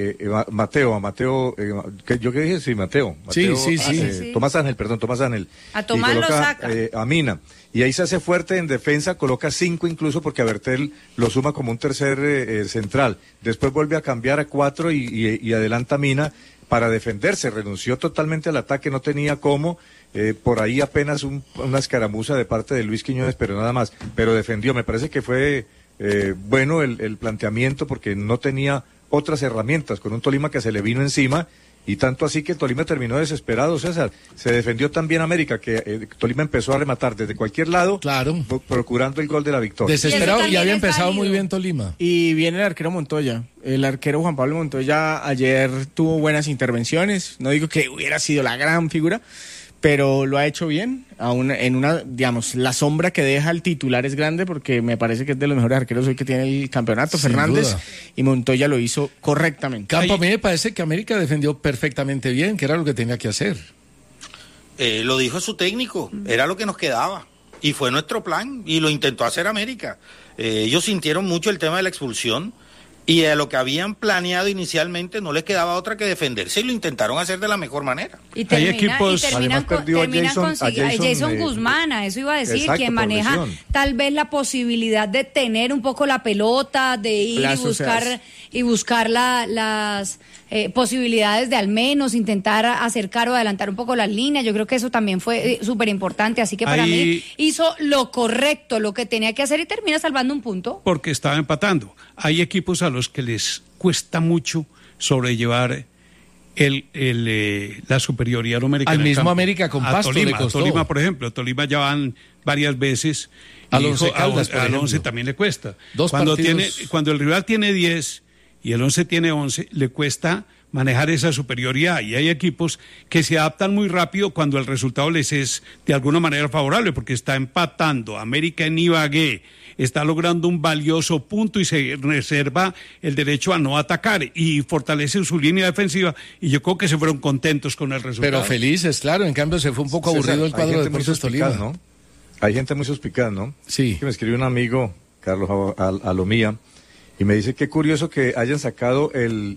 [SPEAKER 4] Mateo, que yo qué dije, sí, Mateo.
[SPEAKER 1] Sí,
[SPEAKER 4] Mateo,
[SPEAKER 1] sí, sí.
[SPEAKER 5] Sí.
[SPEAKER 4] Tomás Ángel.
[SPEAKER 5] A Tomás
[SPEAKER 4] Y
[SPEAKER 5] lo
[SPEAKER 4] coloca,
[SPEAKER 5] saca.
[SPEAKER 4] a Mina. Y ahí se hace fuerte en defensa, coloca 5 incluso porque a Bertel lo suma como un tercer central. Después vuelve a cambiar a 4 y adelanta a Mina para defenderse. Renunció totalmente al ataque, no tenía cómo. Por ahí apenas una escaramuza de parte de Luis Quiñones, pero nada más. Pero defendió. Me parece que fue bueno el planteamiento porque no tenía otras herramientas con un Tolima que se le vino encima. Y tanto así que Tolima terminó desesperado, César. Se defendió también América, que Tolima empezó a rematar desde cualquier lado,
[SPEAKER 1] Claro.
[SPEAKER 4] procurando el gol de la victoria.
[SPEAKER 1] Desesperado y
[SPEAKER 5] también
[SPEAKER 1] había
[SPEAKER 5] es
[SPEAKER 1] empezado
[SPEAKER 5] válido.
[SPEAKER 1] muy bien Tolima.
[SPEAKER 3] Y viene el arquero Montoya. El arquero Juan Pablo Montoya ayer tuvo buenas intervenciones. No digo que hubiera sido la gran figura, pero lo ha hecho bien. En una, digamos, la sombra que deja el titular es grande porque me parece que es de los mejores arqueros hoy que tiene el campeonato,
[SPEAKER 1] Sin
[SPEAKER 3] Fernández,
[SPEAKER 1] duda.
[SPEAKER 3] y Montoya lo hizo correctamente.
[SPEAKER 1] Campo, a mí me parece que América defendió perfectamente bien, que era lo que tenía que hacer.
[SPEAKER 6] Lo dijo su técnico, era lo que nos quedaba. Y fue nuestro plan, y lo intentó hacer América. Ellos sintieron mucho el tema de la expulsión, y a lo que habían planeado inicialmente no les quedaba otra que defenderse, y lo intentaron hacer de la mejor manera.
[SPEAKER 5] Y
[SPEAKER 2] Hay equipos-
[SPEAKER 5] terminan
[SPEAKER 4] Además perdió a
[SPEAKER 5] con
[SPEAKER 4] Jason,
[SPEAKER 5] Guzmán, a eso iba a decir,
[SPEAKER 4] exacto,
[SPEAKER 5] quien
[SPEAKER 4] por
[SPEAKER 5] maneja
[SPEAKER 4] lesión.
[SPEAKER 5] tal vez la posibilidad de tener un poco la pelota, de ir y buscar las posibilidades de al menos intentar acercar o adelantar un poco las líneas. Yo creo que eso también fue súper importante, así que para mí hizo lo correcto, lo que tenía que hacer y termina salvando un punto.
[SPEAKER 2] Porque estaba empatando. Hay equipos a los que les cuesta mucho sobrellevar la superioridad numérica.
[SPEAKER 1] Al
[SPEAKER 2] en el
[SPEAKER 1] mismo
[SPEAKER 2] campo.
[SPEAKER 1] América con
[SPEAKER 2] A
[SPEAKER 1] Pasto
[SPEAKER 2] Tolima,
[SPEAKER 1] le costó.
[SPEAKER 2] Tolima, por ejemplo. Tolima ya van varias veces.
[SPEAKER 1] Al
[SPEAKER 2] y
[SPEAKER 1] Once Caldas, por
[SPEAKER 2] al
[SPEAKER 1] ejemplo.
[SPEAKER 2] 11 también le cuesta.
[SPEAKER 1] Dos
[SPEAKER 2] Cuando
[SPEAKER 1] partidos.
[SPEAKER 2] cuando el rival tiene 10 y el 11 tiene 11, le cuesta manejar esa superioridad. Y hay equipos que se adaptan muy rápido cuando el resultado les es de alguna manera favorable, porque está empatando América en Ibagué, está logrando un valioso punto y se reserva el derecho a no atacar y fortalece su línea defensiva, y yo creo que se fueron contentos con el resultado.
[SPEAKER 1] Pero felices, claro, en cambio se fue un poco aburrido el cuadro de Deportes Tolima.
[SPEAKER 4] ¿No? Hay gente muy suspicaz, ¿no?
[SPEAKER 1] Sí.
[SPEAKER 4] Que me escribió un amigo, Carlos Alomía, y me dice qué curioso que hayan sacado el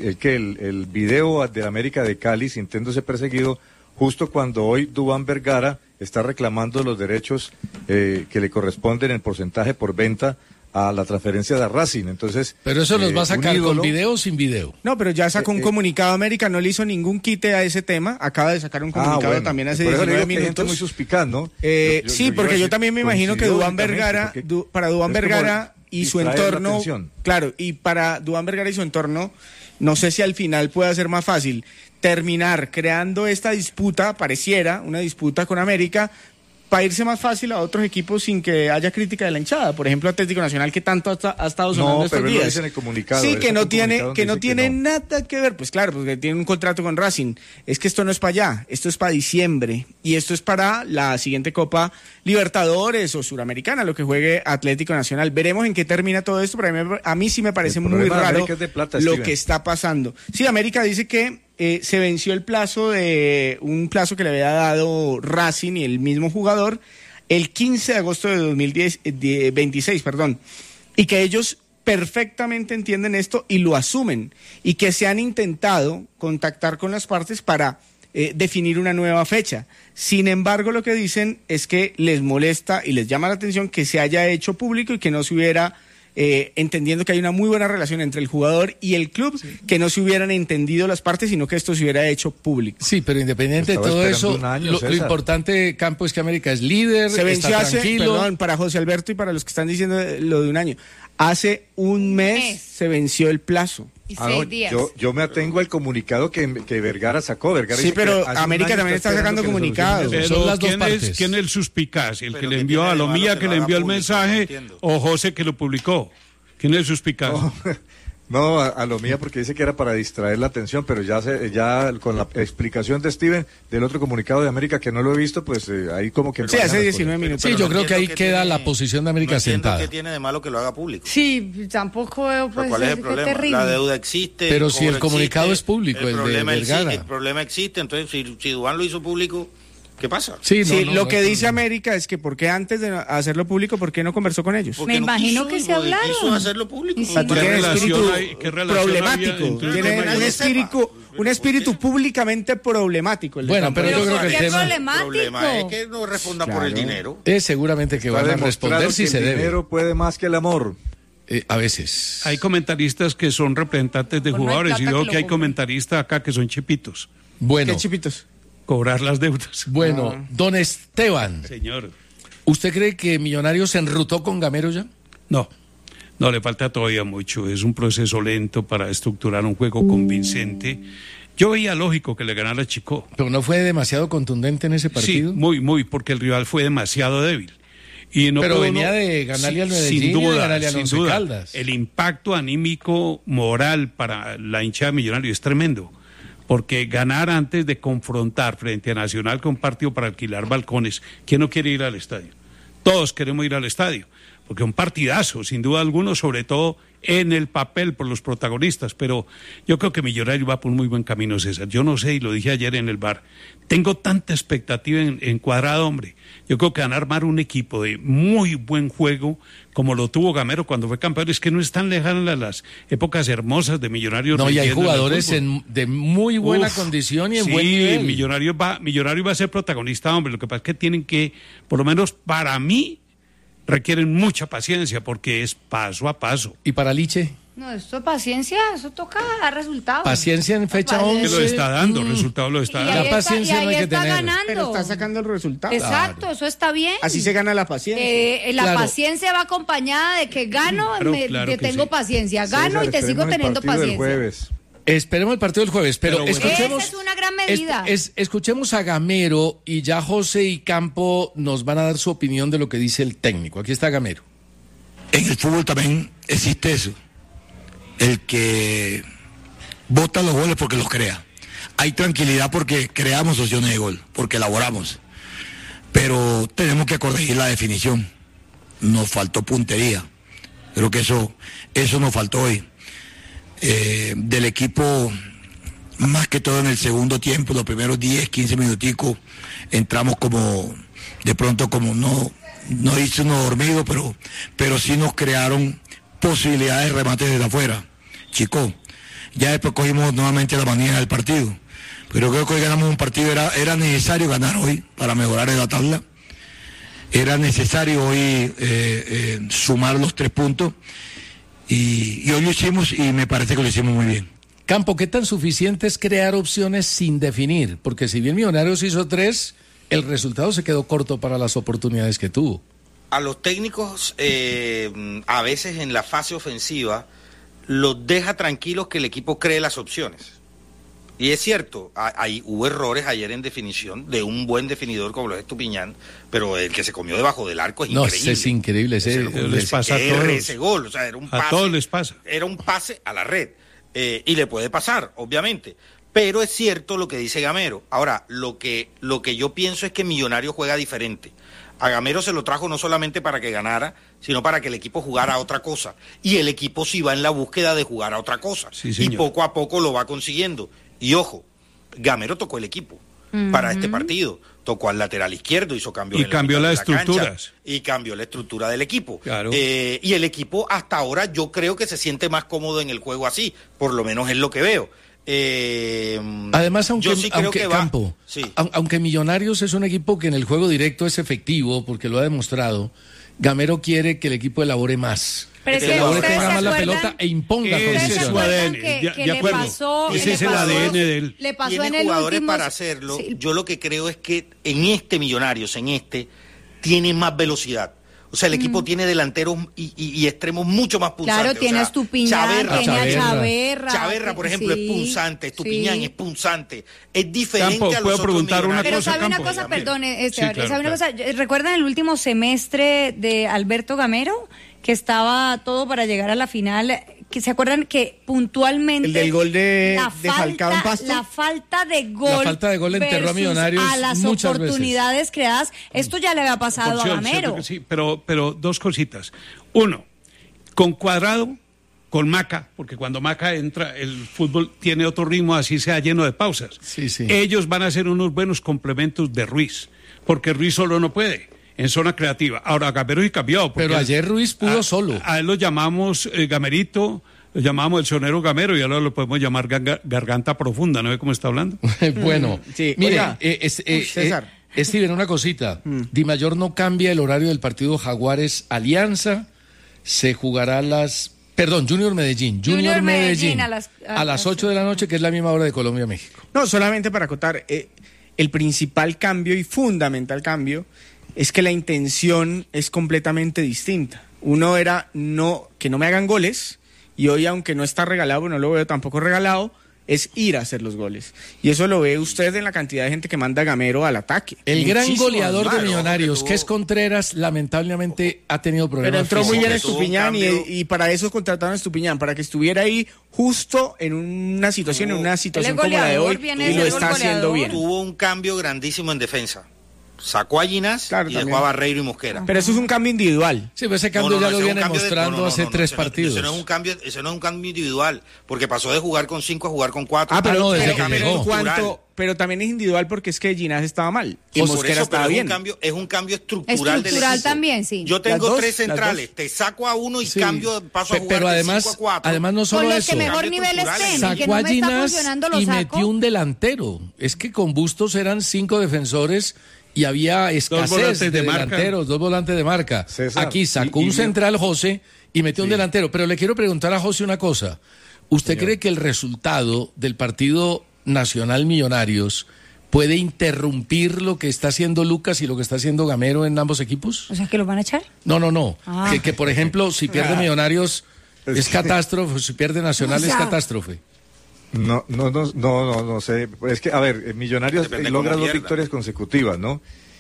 [SPEAKER 4] video de América de Cali sintiéndose perseguido justo cuando hoy Duván Vergara está reclamando los derechos que le corresponden en porcentaje por venta a la transferencia de Racing. Entonces,
[SPEAKER 1] Pero eso los va a sacar
[SPEAKER 4] un
[SPEAKER 1] con
[SPEAKER 4] ídolo-
[SPEAKER 1] video o sin video.
[SPEAKER 3] No, pero ya sacó un comunicado América, no le hizo ningún quite a ese tema, acaba de sacar un comunicado
[SPEAKER 4] bueno,
[SPEAKER 3] también hace
[SPEAKER 4] por eso le
[SPEAKER 3] 19
[SPEAKER 4] digo que hay gente muy
[SPEAKER 3] minutos.
[SPEAKER 4] suspicaz, ¿no?
[SPEAKER 3] Sí, porque yo también me imagino que Duván Vergara, para Duván Vergara y su entorno, claro, y para Duván Vergara y su entorno, no sé si al final puede ser más fácil terminar creando esta disputa, pareciera una disputa con América, para irse más fácil a otros equipos sin que haya crítica de la hinchada. Por ejemplo, Atlético Nacional, que tanto ha estado sonando
[SPEAKER 4] No,
[SPEAKER 3] estos
[SPEAKER 4] pero él lo
[SPEAKER 3] días.
[SPEAKER 4] dice en el comunicado.
[SPEAKER 3] Sí,
[SPEAKER 4] él
[SPEAKER 3] que
[SPEAKER 4] sacó
[SPEAKER 3] no
[SPEAKER 4] un
[SPEAKER 3] tiene,
[SPEAKER 4] comunicado
[SPEAKER 3] que
[SPEAKER 4] donde
[SPEAKER 3] no
[SPEAKER 4] dice
[SPEAKER 3] tiene
[SPEAKER 4] no.
[SPEAKER 3] nada que ver. Pues claro, porque tiene un contrato con Racing. Es que esto no es para allá, esto es para diciembre. Y esto es para la siguiente Copa Libertadores o Suramericana, lo que juegue Atlético Nacional. Veremos en qué termina todo esto, pero a mí sí me parece
[SPEAKER 4] El
[SPEAKER 3] muy
[SPEAKER 4] problema de
[SPEAKER 3] raro
[SPEAKER 4] América es de plata,
[SPEAKER 3] lo
[SPEAKER 4] Steven.
[SPEAKER 3] que está pasando. Sí, América dice que se venció el plazo un plazo que le había dado Racing y el mismo jugador el 15 de agosto de 2026, perdón, y que ellos perfectamente entienden esto y lo asumen, y que se han intentado contactar con las partes para definir una nueva fecha. Sin embargo, lo que dicen es que les molesta y les llama la atención que se haya hecho público y que no se hubiera entendiendo que hay una muy buena relación entre el jugador y el club, que no se hubieran entendido las partes, sino que esto se hubiera hecho público.
[SPEAKER 1] Sí, pero independiente de
[SPEAKER 4] Estaba
[SPEAKER 1] todo
[SPEAKER 4] esperando
[SPEAKER 1] eso,
[SPEAKER 4] un año,
[SPEAKER 1] lo
[SPEAKER 4] César.
[SPEAKER 1] importante, Campo, es que América es líder,
[SPEAKER 3] Se venció
[SPEAKER 1] está
[SPEAKER 3] hace,
[SPEAKER 1] tranquilo.
[SPEAKER 3] perdón, para José Alberto y para los que están diciendo lo de un año, hace un mes se venció el plazo.
[SPEAKER 5] Y
[SPEAKER 4] Ah,
[SPEAKER 5] 6
[SPEAKER 4] no,
[SPEAKER 5] días.
[SPEAKER 4] yo me atengo al comunicado que Vergara sacó. Vergara
[SPEAKER 3] Sí,
[SPEAKER 4] dice que
[SPEAKER 3] pero
[SPEAKER 4] hace un
[SPEAKER 3] América
[SPEAKER 4] año
[SPEAKER 3] también está
[SPEAKER 4] esperando
[SPEAKER 3] sacando
[SPEAKER 4] que le
[SPEAKER 3] comunicados.
[SPEAKER 4] solucionen
[SPEAKER 2] Pero
[SPEAKER 1] Son las dos
[SPEAKER 2] ¿quién
[SPEAKER 1] partes.
[SPEAKER 2] es el suspicaz? ¿El
[SPEAKER 6] Pero
[SPEAKER 2] que le
[SPEAKER 6] ¿qué
[SPEAKER 2] envió
[SPEAKER 6] tiene
[SPEAKER 2] a
[SPEAKER 6] de malo
[SPEAKER 2] Lomía,
[SPEAKER 6] que
[SPEAKER 2] que
[SPEAKER 6] lo
[SPEAKER 2] le
[SPEAKER 6] haga
[SPEAKER 2] envió el
[SPEAKER 6] público?
[SPEAKER 2] mensaje,
[SPEAKER 6] No entiendo.
[SPEAKER 2] o José, que lo publicó? ¿Quién es el suspicaz?
[SPEAKER 4] No, a lo mía porque dice que era para distraer la atención, pero ya con la explicación de Steven del otro comunicado de América que no lo he visto, pues ahí como que...
[SPEAKER 3] Sí,
[SPEAKER 4] bajan
[SPEAKER 3] hace
[SPEAKER 4] las
[SPEAKER 3] 19
[SPEAKER 4] cosas.
[SPEAKER 3] minutos.
[SPEAKER 1] Sí,
[SPEAKER 6] Pero
[SPEAKER 1] yo
[SPEAKER 6] no
[SPEAKER 1] creo que ahí
[SPEAKER 6] entiendo qué
[SPEAKER 1] queda
[SPEAKER 6] tiene-
[SPEAKER 1] la posición de América
[SPEAKER 6] no entiendo
[SPEAKER 1] sentada.
[SPEAKER 6] qué tiene de malo que lo haga público.
[SPEAKER 5] Sí, tampoco veo,
[SPEAKER 6] Pero
[SPEAKER 5] pues,
[SPEAKER 6] ¿cuál es el
[SPEAKER 5] qué
[SPEAKER 6] problema?
[SPEAKER 5] terrible.
[SPEAKER 6] La deuda existe.
[SPEAKER 1] Pero si
[SPEAKER 6] cobro
[SPEAKER 1] el comunicado
[SPEAKER 6] existe,
[SPEAKER 1] es público, el de
[SPEAKER 6] problema
[SPEAKER 1] Vergara.
[SPEAKER 6] el problema existe, entonces si Duván lo hizo público, ¿qué pasa?
[SPEAKER 1] Sí, no,
[SPEAKER 3] Sí,
[SPEAKER 1] no,
[SPEAKER 3] lo
[SPEAKER 1] no
[SPEAKER 3] que
[SPEAKER 1] hay
[SPEAKER 3] dice
[SPEAKER 1] problema.
[SPEAKER 3] América es que ¿por qué antes de hacerlo público, por qué no conversó con ellos?
[SPEAKER 6] Porque
[SPEAKER 5] Me
[SPEAKER 6] no
[SPEAKER 5] imagino
[SPEAKER 6] quiso,
[SPEAKER 5] que se
[SPEAKER 6] porque
[SPEAKER 5] hablaron.
[SPEAKER 6] quiso hacerlo público.
[SPEAKER 5] Y sí.
[SPEAKER 3] Tú
[SPEAKER 2] ¿Qué
[SPEAKER 3] tienes
[SPEAKER 2] relación
[SPEAKER 3] espíritu
[SPEAKER 2] hay- qué relación había
[SPEAKER 3] problemático,
[SPEAKER 2] entre-
[SPEAKER 3] tiene
[SPEAKER 6] Pero
[SPEAKER 3] un espíritu públicamente problemático. el de
[SPEAKER 1] Bueno,
[SPEAKER 3] Campo.
[SPEAKER 1] pero yo creo que
[SPEAKER 5] ¿por
[SPEAKER 1] el
[SPEAKER 5] qué
[SPEAKER 1] tema-
[SPEAKER 5] problemático?
[SPEAKER 6] El problema es que no responda por el
[SPEAKER 3] Claro.
[SPEAKER 6] dinero.
[SPEAKER 1] Es seguramente que
[SPEAKER 4] Está
[SPEAKER 1] van a
[SPEAKER 4] demostrado
[SPEAKER 1] responder si
[SPEAKER 4] que
[SPEAKER 1] se
[SPEAKER 4] el
[SPEAKER 1] debe.
[SPEAKER 4] dinero puede más que el amor.
[SPEAKER 1] A veces.
[SPEAKER 2] Hay comentaristas que son representantes de
[SPEAKER 5] Pues no hay
[SPEAKER 2] jugadores, y
[SPEAKER 5] plata
[SPEAKER 2] luego
[SPEAKER 5] que
[SPEAKER 2] que hay
[SPEAKER 5] lo compre.
[SPEAKER 2] comentaristas acá que son chipitos.
[SPEAKER 1] Bueno,
[SPEAKER 3] ¿Qué chipitos?
[SPEAKER 2] Cobrar las deudas.
[SPEAKER 1] bueno, don Esteban,
[SPEAKER 2] Señor.
[SPEAKER 1] ¿usted cree que Millonarios se enrutó con Gamero ya?
[SPEAKER 2] No, le falta todavía mucho. Es un proceso lento para estructurar un juego convincente. Yo veía lógico que le ganara Chico.
[SPEAKER 1] Pero no fue demasiado contundente en ese partido.
[SPEAKER 2] Sí, muy, porque el rival fue demasiado débil. Y no
[SPEAKER 1] Pero
[SPEAKER 2] pudo
[SPEAKER 1] venía
[SPEAKER 2] uno-
[SPEAKER 1] de ganarle al Medellín
[SPEAKER 2] sin
[SPEAKER 1] y de
[SPEAKER 2] duda,
[SPEAKER 1] ganarle al
[SPEAKER 2] sin
[SPEAKER 1] Once
[SPEAKER 2] duda.
[SPEAKER 1] Caldas.
[SPEAKER 2] El impacto anímico moral para la hinchada de Millonario es tremendo. porque ganar antes de confrontar frente a Nacional con un partido para alquilar balcones, ¿quién no quiere ir al estadio? Todos queremos ir al estadio, porque un partidazo, sin duda alguna, sobre todo en el papel por los protagonistas, pero yo creo que Millonarios va por un muy buen camino, César. Yo no sé, y lo dije ayer en el bar, tengo tanta expectativa en Cuadrado, hombre. Yo creo que van a armar un equipo de muy buen juego, como lo tuvo Gamero cuando fue campeón. Es que no están lejanas las épocas hermosas de Millonarios.
[SPEAKER 1] No, y hay jugadores de muy buena condición y en buen nivel.
[SPEAKER 2] Millonarios va a ser protagonista, hombre. Lo que pasa es que tienen que, por lo menos para mí, requieren mucha paciencia porque es paso a paso.
[SPEAKER 1] ¿Y para Liche?
[SPEAKER 5] No, esto paciencia, eso toca dar resultados.
[SPEAKER 1] Paciencia en fecha 11.
[SPEAKER 2] Que lo está dando, resultados lo está dando.
[SPEAKER 1] La paciencia no hay que tener.
[SPEAKER 5] Ganando.
[SPEAKER 3] Pero está sacando el resultado.
[SPEAKER 5] Exacto,
[SPEAKER 3] claro.
[SPEAKER 5] Eso está bien.
[SPEAKER 3] Así se gana la paciencia.
[SPEAKER 5] La paciencia va acompañada de que gano, que tengo paciencia. Gano y te sigo teniendo paciencia.
[SPEAKER 1] Esperemos el partido del jueves, pero escuchemos.
[SPEAKER 5] Esa es una gran medida.
[SPEAKER 1] Escuchemos a Gamero y ya José y Campo nos van a dar su opinión de lo que dice el técnico. Aquí está Gamero.
[SPEAKER 8] En el fútbol también existe eso. El que bota los goles porque los crea. Hay tranquilidad porque creamos opciones de gol, porque elaboramos. Pero tenemos que corregir la definición. Nos faltó puntería. Creo que eso nos faltó hoy. Del equipo, más que todo en el segundo tiempo, los primeros 10, 15 minuticos, entramos como, de pronto como no hizo uno dormido, pero sí nos crearon posibilidades de remate desde afuera. Chico, ya después cogimos nuevamente la manía del partido, pero creo que hoy ganamos un partido, era necesario ganar hoy para mejorar en la tabla, era necesario hoy sumar los 3 puntos, y hoy lo hicimos y me parece que lo hicimos muy bien.
[SPEAKER 1] Campo, ¿qué tan suficiente es crear opciones sin definir? Porque si bien Millonarios hizo 3, el resultado se quedó corto para las oportunidades que tuvo.
[SPEAKER 6] A los técnicos, a veces en la fase ofensiva, los deja tranquilos que el equipo cree las opciones. Y es cierto, hubo errores ayer en definición de un buen definidor como lo es Estupiñán, pero el que se comió debajo del arco es increíble.
[SPEAKER 1] No, es increíble.
[SPEAKER 2] Les pasa a todos.
[SPEAKER 6] Ese gol, o sea, era un pase,
[SPEAKER 2] a todos les pasa.
[SPEAKER 6] Era un pase a la red. Y le puede pasar, obviamente. Pero es cierto lo que dice Gamero. Ahora, lo que yo pienso es que Millonarios juega diferente. A Gamero se lo trajo no solamente para que ganara, sino para que el equipo jugara a otra cosa. Y el equipo sí va en la búsqueda de jugar a otra cosa.
[SPEAKER 2] Sí,
[SPEAKER 6] y poco a poco lo va consiguiendo. Y ojo, Gamero tocó el equipo para este partido. Tocó al lateral izquierdo, hizo cambios
[SPEAKER 2] y cambió las estructuras.
[SPEAKER 6] Y cambió la estructura del equipo.
[SPEAKER 2] Claro.
[SPEAKER 6] Y el equipo hasta ahora yo creo que se siente más cómodo en el juego así. Por lo menos es lo que veo.
[SPEAKER 1] Además, aunque Millonarios es un equipo que en el juego directo es efectivo, porque lo ha demostrado, Gamero quiere que el equipo elabore más.
[SPEAKER 5] Pero es
[SPEAKER 1] que elabore, tenga más la pelota e imponga condiciones.
[SPEAKER 2] Ese es su ADN, de acuerdo. Ese es el ADN de él.
[SPEAKER 5] Le pasó
[SPEAKER 6] tiene
[SPEAKER 5] en el
[SPEAKER 6] jugadores
[SPEAKER 5] último...
[SPEAKER 6] para hacerlo. Sí. Yo lo que creo es que en este Millonarios, tiene más velocidad. O sea, el equipo tiene delanteros y extremos mucho más punzantes.
[SPEAKER 5] Claro, tiene a Estupiñán, tiene a Chaverra.
[SPEAKER 6] Chaverra, por ejemplo, es punzante. Estupiñán es punzante. Es diferente
[SPEAKER 2] Campo,
[SPEAKER 6] a los
[SPEAKER 2] ¿puedo
[SPEAKER 6] otros
[SPEAKER 2] preguntar una
[SPEAKER 5] Pero
[SPEAKER 2] cosa,
[SPEAKER 5] sabe una
[SPEAKER 2] Campo?
[SPEAKER 5] cosa, perdone,
[SPEAKER 2] Sí, claro,
[SPEAKER 5] ¿sabe una cosa? ¿Recuerdan el último semestre de Alberto Gamero? Que estaba todo para llegar a la final, que se acuerdan que puntualmente...
[SPEAKER 3] El del gol de Falcao en Pasto.
[SPEAKER 5] La falta de gol
[SPEAKER 1] enterró a Millonarios
[SPEAKER 5] a las oportunidades creadas, esto ya le había pasado a Gamero.
[SPEAKER 2] Sí, pero 2 cositas. 1, con Cuadrado, con Maca, porque cuando Maca entra, el fútbol tiene otro ritmo, así sea lleno de pausas.
[SPEAKER 1] Sí.
[SPEAKER 2] Ellos van a ser unos buenos complementos de Ruiz, porque Ruiz solo no puede. En zona creativa. Ahora, Gamero y cambió.
[SPEAKER 1] Pero ayer Ruiz pudo solo.
[SPEAKER 2] A él lo llamamos Gamerito, lo llamamos el sonero Gamero y ahora lo podemos llamar Garganta Profunda, ¿no ve cómo está hablando?
[SPEAKER 1] Bueno,
[SPEAKER 3] sí.
[SPEAKER 1] Mire,
[SPEAKER 3] César.
[SPEAKER 1] Steven, una cosita. Di Mayor no cambia el horario del partido Jaguares Alianza. Se jugará Junior Medellín. Junior Medellín a las 8 de la noche, que es la misma hora de Colombia-México.
[SPEAKER 3] No, solamente para acotar, el principal cambio y fundamental cambio es que la intención es completamente distinta. Uno era que no me hagan goles, y hoy, aunque no está regalado, no lo veo tampoco regalado, es ir a hacer los goles. Y eso lo ve usted en la cantidad de gente que manda a Gamero al ataque.
[SPEAKER 1] El gran
[SPEAKER 3] Muchísimo,
[SPEAKER 1] goleador de
[SPEAKER 3] claro.
[SPEAKER 1] Millonarios, que es Contreras, lamentablemente ha tenido problemas.
[SPEAKER 3] Pero entró muy bien
[SPEAKER 6] físicos.
[SPEAKER 3] Estupiñán
[SPEAKER 6] Tuvo un cambio.
[SPEAKER 3] y para eso contrataron a Estupiñán, para que estuviera ahí justo en una situación como la de
[SPEAKER 5] goleador,
[SPEAKER 3] hoy,
[SPEAKER 5] viene
[SPEAKER 3] y
[SPEAKER 5] de
[SPEAKER 3] lo
[SPEAKER 5] ser
[SPEAKER 3] está
[SPEAKER 5] goleador.
[SPEAKER 3] haciendo bien.
[SPEAKER 6] Tuvo un cambio grandísimo en defensa. Sacó a Ginás
[SPEAKER 3] Claro,
[SPEAKER 6] y
[SPEAKER 3] también.
[SPEAKER 6] dejó a Barreiro y Mosquera.
[SPEAKER 3] Pero eso es un cambio individual.
[SPEAKER 1] Sí, pero ese cambio
[SPEAKER 6] No,
[SPEAKER 1] ya
[SPEAKER 6] ese
[SPEAKER 1] lo
[SPEAKER 6] es un
[SPEAKER 1] viene
[SPEAKER 6] cambio de-
[SPEAKER 1] mostrando hace 3 partidos.
[SPEAKER 6] Ese no es un cambio individual, porque pasó de jugar con 5 a jugar con 4.
[SPEAKER 1] no, desde que
[SPEAKER 3] pero
[SPEAKER 1] llegó.
[SPEAKER 3] en cuanto, pero también es individual porque es que Ginás estaba mal y
[SPEAKER 6] Por
[SPEAKER 3] Mosquera
[SPEAKER 6] eso,
[SPEAKER 3] estaba
[SPEAKER 6] pero
[SPEAKER 3] bien.
[SPEAKER 6] es un cambio estructural del
[SPEAKER 5] Estructural
[SPEAKER 6] equipo.
[SPEAKER 5] también, sí.
[SPEAKER 6] Yo tengo
[SPEAKER 3] Las dos,
[SPEAKER 6] 3 centrales, te saco a uno y
[SPEAKER 1] Sí.
[SPEAKER 6] paso a jugar
[SPEAKER 1] Pero
[SPEAKER 6] de
[SPEAKER 1] además,
[SPEAKER 6] 5 a 4.
[SPEAKER 1] además no
[SPEAKER 5] Con
[SPEAKER 1] solo
[SPEAKER 5] los
[SPEAKER 1] eso.
[SPEAKER 5] que mejor
[SPEAKER 6] Cambio
[SPEAKER 5] nivel
[SPEAKER 6] estructural.
[SPEAKER 5] estén, el que
[SPEAKER 1] Sacó
[SPEAKER 5] no
[SPEAKER 1] a
[SPEAKER 5] me está
[SPEAKER 1] Ginás
[SPEAKER 5] funcionando lo
[SPEAKER 1] y
[SPEAKER 5] saco.
[SPEAKER 1] metió un delantero. Es que con Bustos eran 5 defensores y había escasez
[SPEAKER 2] volantes
[SPEAKER 1] de
[SPEAKER 2] de marca.
[SPEAKER 1] delanteros, 2 volantes de marca.
[SPEAKER 4] César,
[SPEAKER 1] Aquí sacó
[SPEAKER 4] y
[SPEAKER 1] un central José y metió un
[SPEAKER 4] Sí.
[SPEAKER 1] delantero. Pero le quiero preguntar a José una cosa. ¿Usted cree que el resultado del partido Nacional Millonarios puede interrumpir lo que está haciendo Lucas y lo que está haciendo Gamero en ambos equipos?
[SPEAKER 5] O sea, ¿que los van a echar?
[SPEAKER 1] No.
[SPEAKER 5] Ah.
[SPEAKER 1] Que por ejemplo, si pierde Millonarios es catástrofe, si pierde Nacional
[SPEAKER 5] O sea,
[SPEAKER 1] es catástrofe.
[SPEAKER 4] No sé. Es que, a ver, Millonarios
[SPEAKER 6] Depende
[SPEAKER 4] logra
[SPEAKER 6] cómo
[SPEAKER 4] 2
[SPEAKER 6] pierda.
[SPEAKER 4] victorias consecutivas, ¿no?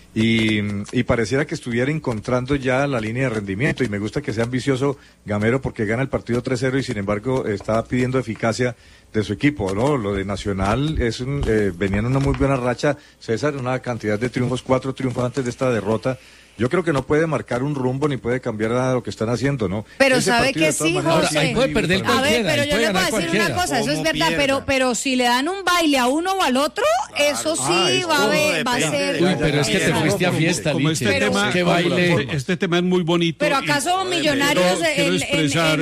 [SPEAKER 4] Y pareciera que estuviera encontrando ya la línea de rendimiento. Y me gusta que sea ambicioso Gamero porque gana el partido 3-0 y sin embargo está pidiendo eficacia de su equipo, ¿no? Lo de Nacional venía en una muy buena racha, César, una cantidad de triunfos, 4 triunfos antes de esta derrota. Yo creo que no puede marcar un rumbo ni puede cambiar nada de lo que están haciendo, ¿no?
[SPEAKER 5] Pero
[SPEAKER 4] Ese
[SPEAKER 5] sabe
[SPEAKER 4] partido,
[SPEAKER 5] que
[SPEAKER 4] de todas
[SPEAKER 5] sí,
[SPEAKER 4] maneras,
[SPEAKER 1] Ahora,
[SPEAKER 5] José.
[SPEAKER 1] ahí puede perder
[SPEAKER 5] A ver,
[SPEAKER 1] cualquiera,
[SPEAKER 5] pero
[SPEAKER 1] ahí
[SPEAKER 5] yo
[SPEAKER 1] puede
[SPEAKER 5] le voy a
[SPEAKER 1] ganar
[SPEAKER 5] decir
[SPEAKER 1] cualquiera.
[SPEAKER 5] una cosa, eso es
[SPEAKER 6] Como
[SPEAKER 5] verdad,
[SPEAKER 6] pierda.
[SPEAKER 5] pero si le dan un baile a uno o al otro, eso sí
[SPEAKER 6] eso
[SPEAKER 5] va a
[SPEAKER 6] todo
[SPEAKER 5] ver, va a
[SPEAKER 6] depende
[SPEAKER 5] ser...
[SPEAKER 6] de-
[SPEAKER 1] Uy, pero es que te
[SPEAKER 6] Pero
[SPEAKER 1] fuiste a
[SPEAKER 6] como-
[SPEAKER 1] fiesta,
[SPEAKER 2] Como
[SPEAKER 1] Liche.
[SPEAKER 2] este
[SPEAKER 5] Pero-
[SPEAKER 2] tema,
[SPEAKER 1] Qué baile.
[SPEAKER 2] este tema es muy bonito.
[SPEAKER 5] Pero
[SPEAKER 2] y-
[SPEAKER 5] acaso Millonarios
[SPEAKER 2] quiero expresar-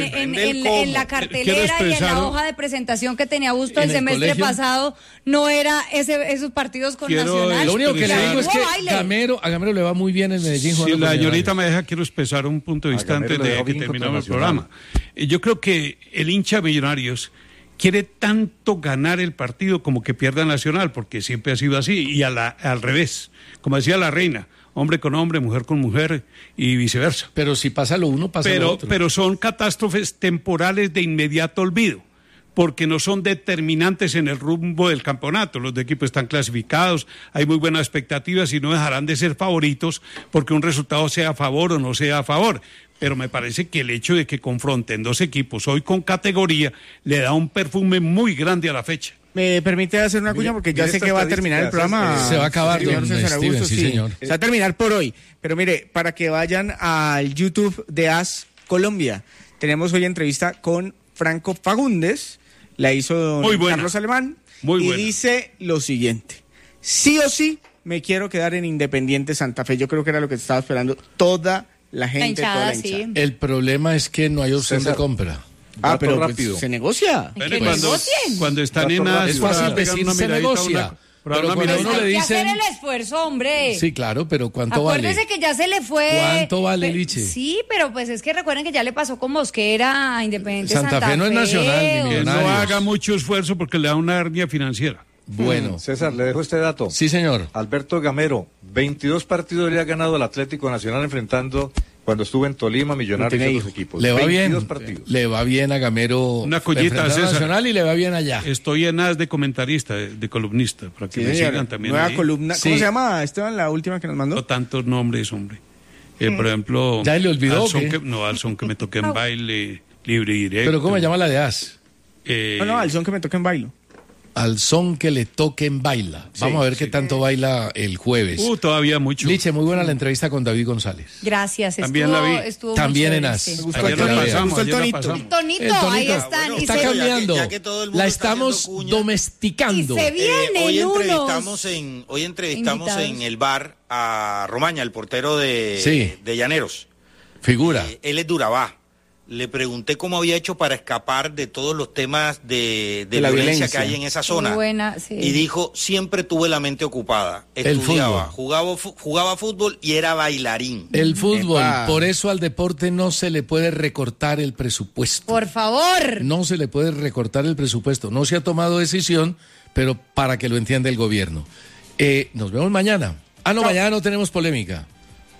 [SPEAKER 5] en la cartelera y en la
[SPEAKER 2] expresar-
[SPEAKER 5] hoja de presentación que tenía Busto
[SPEAKER 1] ¿En
[SPEAKER 5] el
[SPEAKER 1] el
[SPEAKER 5] semestre
[SPEAKER 1] colegio?
[SPEAKER 5] pasado no era esos partidos con
[SPEAKER 2] Quiero-
[SPEAKER 5] Nacional?
[SPEAKER 1] Lo único que le
[SPEAKER 2] Claro.
[SPEAKER 1] digo es que
[SPEAKER 5] Hubo baile.
[SPEAKER 1] a Gamero le va muy bien en Medellín
[SPEAKER 2] Si
[SPEAKER 1] jugando
[SPEAKER 2] la
[SPEAKER 1] con
[SPEAKER 2] señorita
[SPEAKER 1] Millonarios.
[SPEAKER 2] me deja, quiero expresar un punto de vista
[SPEAKER 4] Gamero
[SPEAKER 2] antes
[SPEAKER 4] le
[SPEAKER 2] de
[SPEAKER 4] dejó
[SPEAKER 2] que
[SPEAKER 4] bien
[SPEAKER 2] terminemos el
[SPEAKER 4] contra
[SPEAKER 2] programa. Yo creo que el hincha de Millonarios quiere tanto ganar el partido como que pierda Nacional, porque siempre ha sido así, y al revés. Como decía la reina, hombre con hombre, mujer con mujer, y viceversa.
[SPEAKER 1] Pero si pasa lo uno, pasa lo otro.
[SPEAKER 2] Pero son catástrofes temporales de inmediato olvido, porque no son determinantes en el rumbo del campeonato. Los de equipos están clasificados, hay muy buenas expectativas y no dejarán de ser favoritos porque un resultado sea a favor o no sea a favor. Pero me parece que el hecho de que confronten 2 equipos hoy con categoría le da un perfume muy grande a la fecha.
[SPEAKER 3] ¿Me permite hacer una cuña?
[SPEAKER 4] Mire,
[SPEAKER 3] Porque ya
[SPEAKER 4] mire
[SPEAKER 3] sé
[SPEAKER 4] esta
[SPEAKER 3] que va a terminar el
[SPEAKER 4] estadística,
[SPEAKER 3] programa.
[SPEAKER 1] Se va a acabar,
[SPEAKER 3] señor
[SPEAKER 1] don
[SPEAKER 3] César
[SPEAKER 1] Steven,
[SPEAKER 3] Augusto,
[SPEAKER 1] sí, señor.
[SPEAKER 3] Se va a terminar por hoy. Pero mire, para que vayan al YouTube de AS Colombia, tenemos hoy entrevista con Franco Fagundes, la hizo don
[SPEAKER 2] Muy buena.
[SPEAKER 3] Carlos Alemán,
[SPEAKER 2] Muy
[SPEAKER 3] y
[SPEAKER 2] buena.
[SPEAKER 3] dice lo siguiente: sí o sí me quiero quedar en Independiente Santa Fe. Yo creo que era lo que estaba esperando toda la gente,
[SPEAKER 5] hinchada,
[SPEAKER 3] toda la
[SPEAKER 5] sí.
[SPEAKER 3] hinchada.
[SPEAKER 1] El problema es que no hay opción
[SPEAKER 4] César.
[SPEAKER 1] de compra.
[SPEAKER 3] Ah,
[SPEAKER 4] Dato
[SPEAKER 3] pero pues,
[SPEAKER 4] rápido.
[SPEAKER 3] se negocia.
[SPEAKER 2] Bueno,
[SPEAKER 5] que
[SPEAKER 2] cuando,
[SPEAKER 5] negocien.
[SPEAKER 2] cuando están en
[SPEAKER 4] Dato
[SPEAKER 2] AS,
[SPEAKER 1] Es fácil
[SPEAKER 2] para pegar
[SPEAKER 1] decir
[SPEAKER 2] una
[SPEAKER 1] se
[SPEAKER 2] miradita,
[SPEAKER 1] negocia, pero
[SPEAKER 2] una
[SPEAKER 1] cuando
[SPEAKER 2] miradita.
[SPEAKER 1] uno le
[SPEAKER 5] Hay que
[SPEAKER 1] dicen-
[SPEAKER 5] hacer el esfuerzo, hombre.
[SPEAKER 1] Sí, claro, pero ¿cuánto
[SPEAKER 5] Acuérdese
[SPEAKER 1] vale?
[SPEAKER 5] que ya se le fue.
[SPEAKER 1] ¿Cuánto vale, Liche?
[SPEAKER 5] Sí, pero pues es que recuerden que ya le pasó con Mosquera a Independiente
[SPEAKER 1] Santa
[SPEAKER 5] Santa
[SPEAKER 1] Fe no es nacional, ni
[SPEAKER 5] o-
[SPEAKER 2] Que no
[SPEAKER 1] Millonarios.
[SPEAKER 2] haga mucho esfuerzo porque le da una hernia financiera.
[SPEAKER 1] Bueno,
[SPEAKER 4] César, le dejo este dato.
[SPEAKER 1] sí, señor.
[SPEAKER 4] Alberto Gamero, 22 partidos le ha ganado al Atlético Nacional enfrentando cuando estuvo en Tolima, Millonarios
[SPEAKER 3] No
[SPEAKER 4] y
[SPEAKER 3] tiene
[SPEAKER 4] otros
[SPEAKER 3] hijo.
[SPEAKER 4] equipos.
[SPEAKER 1] Le va
[SPEAKER 4] 22
[SPEAKER 1] bien.
[SPEAKER 4] partidos.
[SPEAKER 1] Le va bien a Gamero.
[SPEAKER 2] Una collita,
[SPEAKER 1] enfrentar a
[SPEAKER 2] César.
[SPEAKER 1] Nacional y le va bien allá.
[SPEAKER 2] Estoy en AS de comentarista, de columnista, para que
[SPEAKER 3] Sí,
[SPEAKER 2] me
[SPEAKER 3] señor.
[SPEAKER 2] sigan también.
[SPEAKER 3] Nueva
[SPEAKER 2] ahí.
[SPEAKER 3] columna. ¿Cómo
[SPEAKER 1] Sí.
[SPEAKER 3] se llama, Esteban, la última que nos mandó?
[SPEAKER 2] No tantos nombres, hombre. Por ejemplo...
[SPEAKER 1] ¿Ya le olvidó
[SPEAKER 2] al son
[SPEAKER 1] o qué?
[SPEAKER 2] al son que me toqué en baile, libre y directo.
[SPEAKER 1] Pero ¿cómo se llama la de As?
[SPEAKER 3] No, al son que me toca en bailo.
[SPEAKER 1] Al son que le toquen baila. Vamos a ver qué tanto baila el jueves.
[SPEAKER 2] Todavía mucho.
[SPEAKER 1] Liche, muy buena la entrevista con David González.
[SPEAKER 5] Gracias,
[SPEAKER 2] También
[SPEAKER 5] estuvo,
[SPEAKER 2] la vi.
[SPEAKER 5] estuvo
[SPEAKER 1] También
[SPEAKER 5] muy
[SPEAKER 1] en
[SPEAKER 5] chévere,
[SPEAKER 1] AS.
[SPEAKER 5] sí.
[SPEAKER 3] Me gustó
[SPEAKER 1] Para
[SPEAKER 3] el
[SPEAKER 1] que la
[SPEAKER 3] tonito.
[SPEAKER 1] vean.
[SPEAKER 3] Me gustó el
[SPEAKER 2] ayer la
[SPEAKER 3] tonito.
[SPEAKER 2] pasamos.
[SPEAKER 5] El tonito,
[SPEAKER 1] El tonito.
[SPEAKER 5] ahí están.
[SPEAKER 1] Está
[SPEAKER 6] bueno,
[SPEAKER 1] cambiando.
[SPEAKER 6] ya que todo el mundo
[SPEAKER 1] La
[SPEAKER 6] está
[SPEAKER 1] estamos
[SPEAKER 6] haciendo cuña.
[SPEAKER 1] domesticando.
[SPEAKER 5] Y se vienen
[SPEAKER 6] hoy
[SPEAKER 5] unos
[SPEAKER 6] entrevistamos
[SPEAKER 5] invitados.
[SPEAKER 6] en el bar a Romaña, el portero de Llaneros.
[SPEAKER 1] Figura.
[SPEAKER 6] Él es Durabá. Le pregunté cómo había hecho para escapar de todos los temas de
[SPEAKER 3] De la
[SPEAKER 6] violencia que
[SPEAKER 3] violencia.
[SPEAKER 6] hay en esa zona.
[SPEAKER 5] Muy buena, sí.
[SPEAKER 6] Y dijo, siempre tuve la mente ocupada.
[SPEAKER 1] El
[SPEAKER 6] Estudiaba,
[SPEAKER 1] fútbol.
[SPEAKER 6] jugaba fútbol y era bailarín.
[SPEAKER 1] El fútbol,
[SPEAKER 3] Epa.
[SPEAKER 1] por eso al deporte no se le puede recortar el presupuesto.
[SPEAKER 5] Por favor.
[SPEAKER 1] No se le puede recortar el presupuesto. No se ha tomado decisión, pero para que lo entienda el gobierno. Nos vemos mañana. Mañana no tenemos polémica.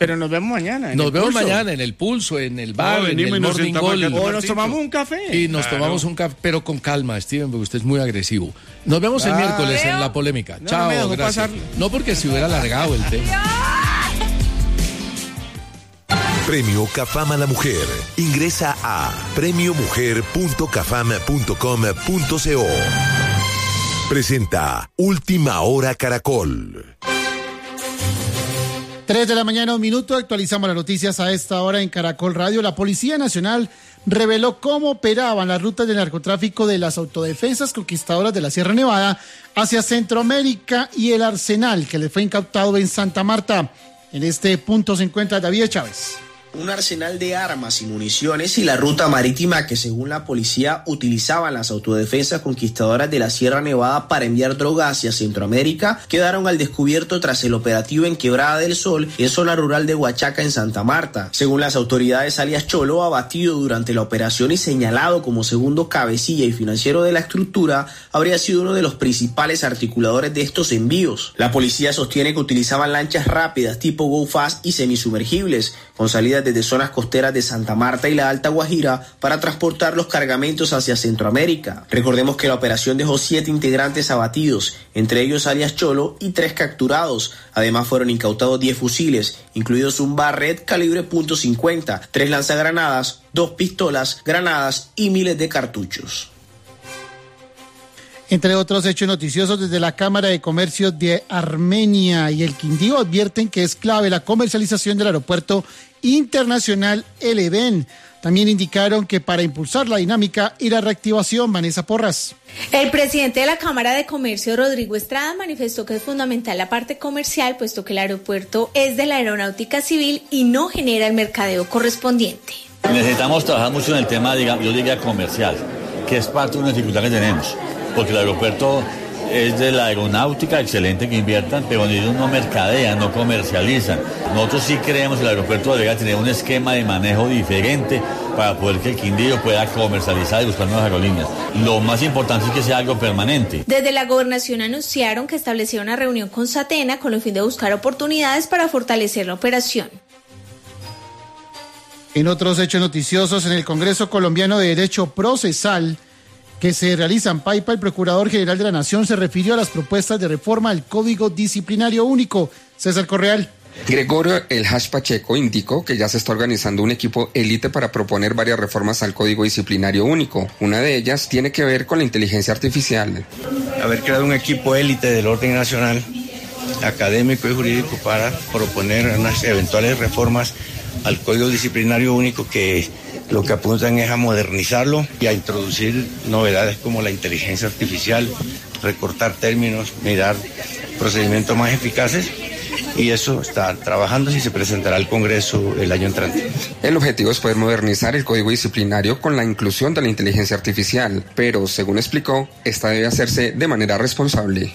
[SPEAKER 3] Pero nos vemos mañana.
[SPEAKER 1] Nos vemos mañana en el Pulso, en el bar, en el Morning Gol.
[SPEAKER 3] O nos tomamos un café.
[SPEAKER 1] Y nos tomamos un café, pero con calma, Steven, porque usted es muy agresivo. Nos vemos el miércoles en La Polémica. Chao, gracias. No porque se hubiera alargado el tema.
[SPEAKER 9] Premio Cafam a la Mujer. Ingresa a premiomujer.cafam.com.co. Presenta Última Hora Caracol.
[SPEAKER 10] 3 de la mañana, 1 minuto, actualizamos las noticias a esta hora en Caracol Radio. La Policía Nacional reveló cómo operaban las rutas de narcotráfico de las autodefensas conquistadoras de la Sierra Nevada hacia Centroamérica y el arsenal que le fue incautado en Santa Marta. En este punto se encuentra David Chávez.
[SPEAKER 11] Un arsenal de armas y municiones y la ruta marítima que según la policía utilizaban las autodefensas conquistadoras de la Sierra Nevada para enviar droga hacia Centroamérica quedaron al descubierto tras el operativo en Quebrada del Sol, en zona rural de Huachaca en Santa Marta. Según las autoridades, alias Cholo, abatido durante la operación y señalado como segundo cabecilla y financiero de la estructura, habría sido uno de los principales articuladores de estos envíos. La policía sostiene que utilizaban lanchas rápidas tipo Go Fast y semisumergibles con salidas desde zonas costeras de Santa Marta y la Alta Guajira para transportar los cargamentos hacia Centroamérica. Recordemos que la operación dejó 7 integrantes abatidos, entre ellos alias Cholo, y 3 capturados. Además fueron incautados 10 fusiles, incluidos un Barrett calibre .50, 3 lanzagranadas, 2 pistolas, granadas y miles de cartuchos.
[SPEAKER 10] Entre otros hechos noticiosos, desde la Cámara de Comercio de Armenia y el Quindío advierten que es clave la comercialización del aeropuerto internacional El Edén. También indicaron que para impulsar la dinámica y la reactivación, Vanessa Porras.
[SPEAKER 12] El presidente de la Cámara de Comercio, Rodrigo Estrada, manifestó que es fundamental la parte comercial, puesto que el aeropuerto es de la aeronáutica civil y no genera el mercadeo correspondiente.
[SPEAKER 13] Necesitamos trabajar mucho en el tema, digamos, yo diría comercial, que es parte de una dificultad que tenemos, porque el aeropuerto es de la aeronáutica, excelente que inviertan, pero ellos no mercadean, no comercializan. Nosotros sí creemos que el aeropuerto debería tener un esquema de manejo diferente para poder que el Quindío pueda comercializar y buscar nuevas aerolíneas. Lo más importante es que sea algo permanente.
[SPEAKER 12] Desde la gobernación anunciaron que establecieron una reunión con Satena con el fin de buscar oportunidades para fortalecer la operación.
[SPEAKER 10] En otros hechos noticiosos, en el Congreso Colombiano de Derecho Procesal que se realiza en Paipa, el Procurador General de la Nación se refirió a las propuestas de reforma al Código Disciplinario Único. César Correal.
[SPEAKER 14] Gregorio El Hash Pacheco indicó que ya se está organizando un equipo élite para proponer varias reformas al Código Disciplinario Único. Una de ellas tiene que ver con la inteligencia artificial.
[SPEAKER 15] Haber creado un equipo élite del orden nacional, académico y jurídico para proponer unas eventuales reformas al Código Disciplinario Único que lo que apuntan es a modernizarlo y a introducir novedades como la inteligencia artificial, recortar términos, mirar procedimientos más eficaces, y eso está trabajando y se presentará al Congreso el año entrante.
[SPEAKER 14] El objetivo es poder modernizar el Código Disciplinario con la inclusión de la inteligencia artificial, pero según explicó, esta debe hacerse de manera responsable.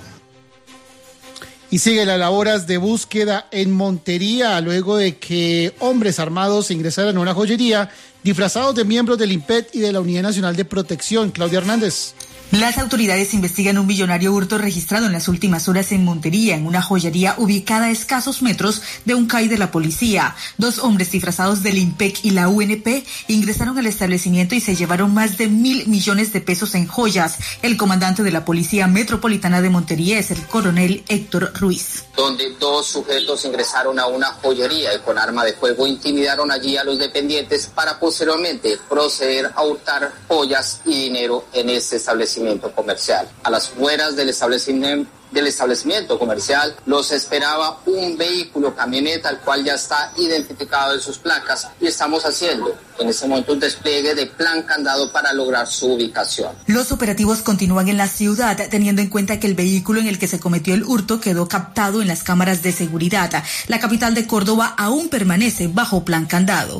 [SPEAKER 10] Y sigue las labores de búsqueda en Montería luego de que hombres armados ingresaran a una joyería disfrazados de miembros del IMPET y de la Unidad Nacional de Protección. Claudia Hernández.
[SPEAKER 16] Las autoridades investigan un millonario hurto registrado en las últimas horas en Montería, en una joyería ubicada a escasos metros de un CAI de la policía. 2 hombres disfrazados del IMPEC y la UNP ingresaron al establecimiento y se llevaron más de 1.000 millones de pesos en joyas. El comandante de la Policía Metropolitana de Montería es el coronel Héctor Ruiz.
[SPEAKER 17] Donde 2 sujetos ingresaron a una joyería y con arma de fuego intimidaron allí a los dependientes para posteriormente proceder a hurtar joyas y dinero en este establecimiento comercial. A las afueras del establecimiento comercial los esperaba un vehículo camioneta, el cual ya está identificado en sus placas, y estamos haciendo en este momento un despliegue de plan candado para lograr su ubicación.
[SPEAKER 16] Los operativos continúan en la ciudad, teniendo en cuenta que el vehículo en el que se cometió el hurto quedó captado en las cámaras de seguridad. La capital de Córdoba aún permanece bajo plan candado.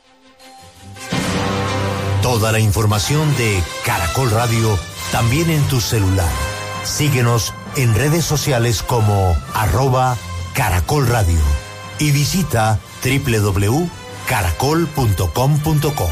[SPEAKER 9] Toda la información de Caracol Radio también en tu celular. Síguenos en redes sociales como @Caracol Radio y visita www.caracol.com.co.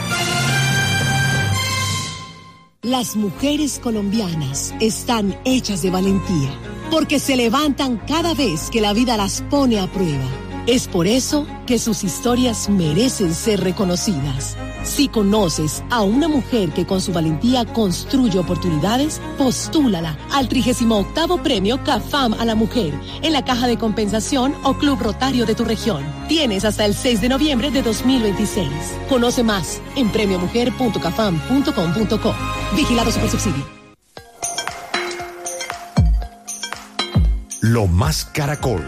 [SPEAKER 18] Las mujeres colombianas están hechas de valentía, porque se levantan cada vez que la vida las pone a prueba. Es por eso que sus historias merecen ser reconocidas. Si conoces a una mujer que con su valentía construye oportunidades, postúlala al 38º Premio CAFAM a la Mujer en la Caja de Compensación o Club Rotario de tu región. Tienes hasta el 6 de noviembre de 2026. Conoce más en premiomujer.cafam.com.co. Vigilado Supersubsidio.
[SPEAKER 9] Lo Más Caracol.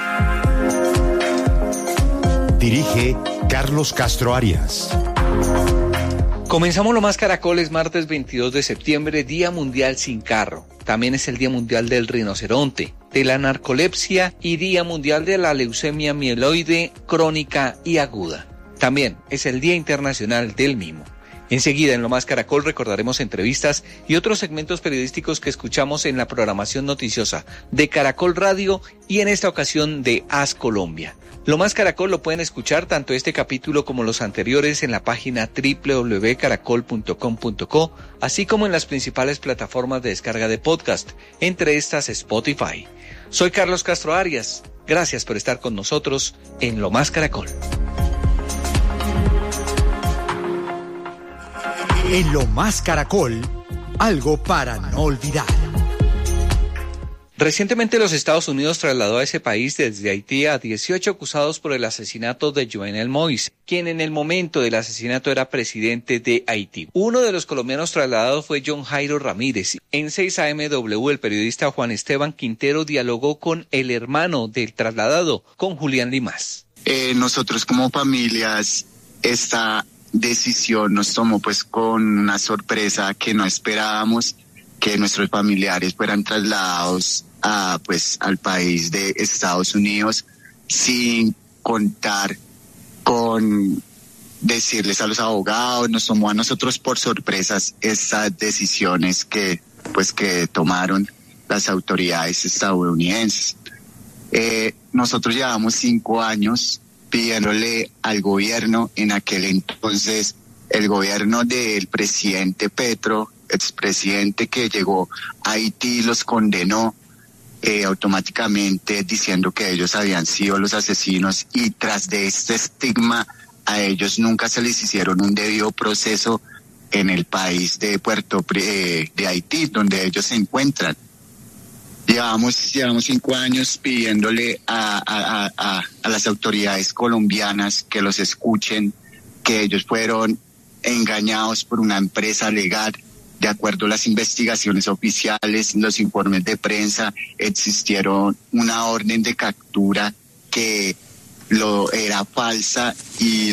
[SPEAKER 9] Dirige Carlos Castro Arias.
[SPEAKER 19] Comenzamos Lo Más Caracol, es martes 22 de septiembre, Día Mundial Sin Carro. También es el Día Mundial del Rinoceronte, de la Narcolepsia y Día Mundial de la Leucemia Mieloide Crónica y Aguda. También es el Día Internacional del Mimo. Enseguida en Lo Más Caracol recordaremos entrevistas y otros segmentos periodísticos que escuchamos en la programación noticiosa de Caracol Radio y en esta ocasión de Haz Colombia. Lo Más Caracol lo pueden escuchar tanto este capítulo como los anteriores en la página www.caracol.com.co, así como en las principales plataformas de descarga de podcast, entre estas Spotify. Soy Carlos Castro Arias. Gracias por estar con nosotros en Lo Más Caracol.
[SPEAKER 9] En Lo Más Caracol, algo para no olvidar.
[SPEAKER 19] Recientemente los Estados Unidos trasladó a ese país desde Haití a 18 acusados por el asesinato de Jovenel Moïse, quien en el momento del asesinato era presidente de Haití. Uno de los colombianos trasladados fue John Jairo Ramírez. En 6AMW el periodista Juan Esteban Quintero dialogó con el hermano del trasladado, con Julián Limas.
[SPEAKER 20] Nosotros como familias, esta decisión nos tomó pues con una sorpresa que no esperábamos, que nuestros familiares fueran trasladados al país de Estados Unidos sin contar con decirles a los abogados. Nos tomó a nosotros por sorpresas estas decisiones que tomaron las autoridades estadounidenses. Nosotros llevamos 5 años pidiéndole al gobierno, en aquel entonces el gobierno del presidente Petro, expresidente que llegó a Haití, los condenó automáticamente diciendo que ellos habían sido los asesinos, y tras de este estigma a ellos nunca se les hicieron un debido proceso en el país de de Haití, donde ellos se encuentran. Llevamos 5 años pidiéndole a las autoridades colombianas que los escuchen, que ellos fueron engañados por una empresa legal. De acuerdo a las investigaciones oficiales, los informes de prensa, existieron una orden de captura que era falsa, y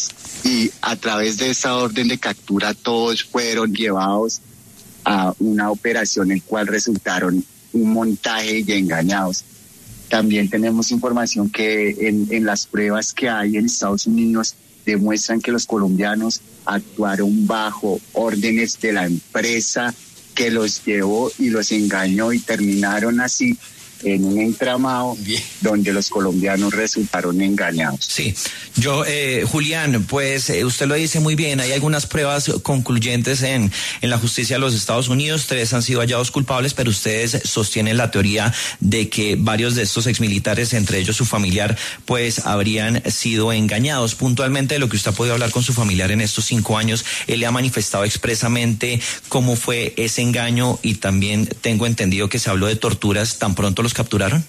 [SPEAKER 20] a través de esa orden de captura todos fueron llevados a una operación en cual resultaron un montaje y engañados. También tenemos información que en las pruebas que hay en Estados Unidos demuestran que los colombianos actuaron bajo órdenes de la empresa que los llevó y los engañó, y terminaron así en un entramado donde los colombianos resultaron engañados.
[SPEAKER 21] Sí, Julián, pues usted lo dice muy bien, hay algunas pruebas concluyentes en la justicia de los Estados Unidos, 3 han sido hallados culpables, pero ustedes sostienen la teoría de que varios de estos exmilitares, entre ellos su familiar, pues habrían sido engañados. Puntualmente, de lo que usted ha podido hablar con su familiar en estos 5 años, él le ha manifestado expresamente cómo fue ese engaño, y también tengo entendido que se habló de torturas tan pronto los capturaron.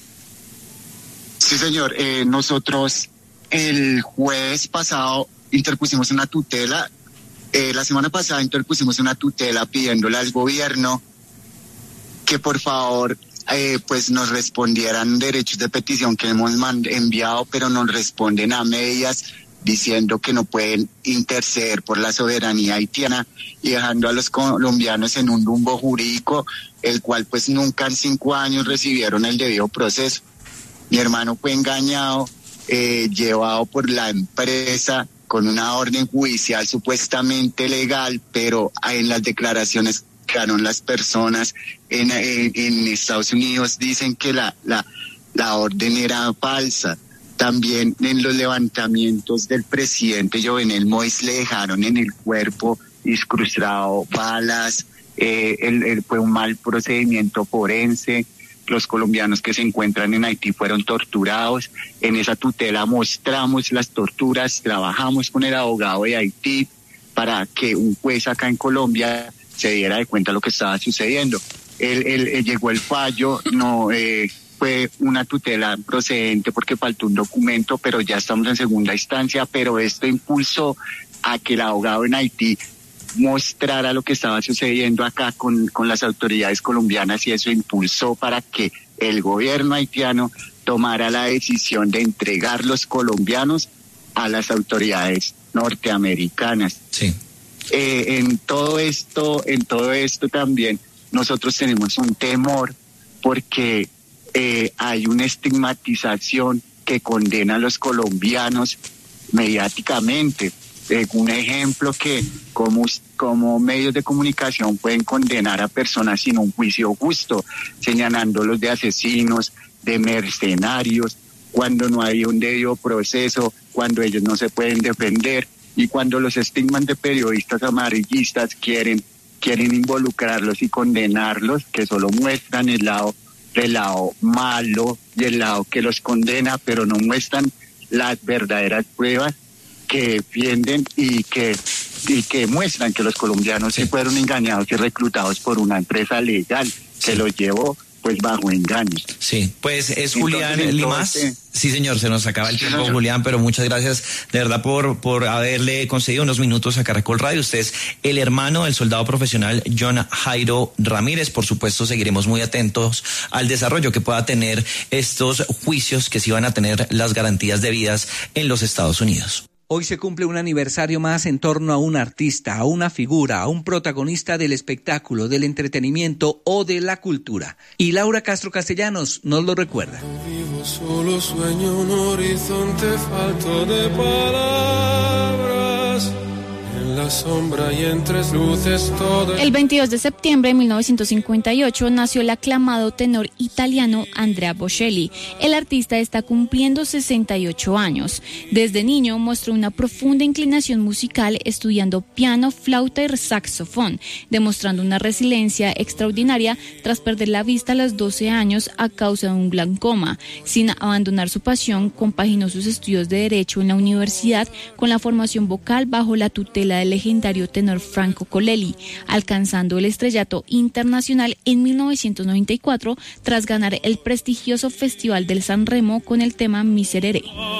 [SPEAKER 20] Sí, señor. Nosotros el jueves pasado interpusimos una tutela. La semana pasada interpusimos una tutela pidiéndole al gobierno que por favor pues nos respondieran derechos de petición que hemos enviado, pero nos responden a medias, diciendo que no pueden interceder por la soberanía haitiana y dejando a los colombianos en un limbo jurídico, el cual pues nunca en 5 años recibieron el debido proceso. Mi hermano fue engañado, llevado por la empresa con una orden judicial supuestamente legal, pero en las declaraciones que dieron las personas en Estados Unidos dicen que la orden era falsa. También en los levantamientos del presidente Jovenel Moïse le dejaron en el cuerpo incrustado balas, fue un mal procedimiento forense. los colombianos que se encuentran en Haití fueron torturados. En esa tutela mostramos las torturas, trabajamos con el abogado de Haití para que un juez acá en Colombia se diera de cuenta de lo que estaba sucediendo. Él llegó el fallo, no fue una tutela procedente porque faltó un documento, pero ya estamos en segunda instancia, pero esto impulsó a que el abogado en Haití mostrara lo que estaba sucediendo acá con las autoridades colombianas, y eso impulsó para que el gobierno haitiano tomara la decisión de entregar los colombianos a las autoridades norteamericanas.
[SPEAKER 21] Sí.
[SPEAKER 20] En todo esto también nosotros tenemos un temor porque hay una estigmatización que condena a los colombianos mediáticamente. Un ejemplo que como medios de comunicación pueden condenar a personas sin un juicio justo, señalándolos de asesinos, de mercenarios, cuando no hay un debido proceso, cuando ellos no se pueden defender, y cuando los estigman de periodistas amarillistas quieren involucrarlos y condenarlos, que solo muestran el lado malo y el lado que los condena, pero no muestran las verdaderas pruebas que defienden y que muestran que los colombianos sí fueron engañados y reclutados por una empresa legal que los llevó pues bajo engaños.
[SPEAKER 21] Sí, pues es Julián Limas. Sí, señor, se nos acaba el tiempo, Julián, pero muchas gracias de verdad por haberle concedido unos minutos a Caracol Radio. Usted es el hermano del soldado profesional John Jairo Ramírez. Por supuesto, seguiremos muy atentos al desarrollo que pueda tener estos juicios que sí van a tener las garantías debidas en los Estados Unidos.
[SPEAKER 19] Hoy se cumple un aniversario más en torno a un artista, a una figura, a un protagonista del espectáculo, del entretenimiento o de la cultura. Y Laura Castro Castellanos nos lo recuerda.
[SPEAKER 7] Vivo solo sueño un horizonte falto de palabras. En la sombra y en tres luces todo.
[SPEAKER 22] El 22 de septiembre de 1958 nació el aclamado tenor italiano Andrea Bocelli. El artista está cumpliendo 68 años. Desde niño mostró una profunda inclinación musical, estudiando piano, flauta y saxofón, demostrando una resiliencia extraordinaria tras perder la vista a los 12 años a causa de un glaucoma. Sin abandonar su pasión, compaginó sus estudios de Derecho en la universidad con la formación vocal bajo la tutela del legendario tenor Franco Colelli, alcanzando el estrellato internacional en 1994 tras ganar el prestigioso Festival del San Remo con el tema Miserere.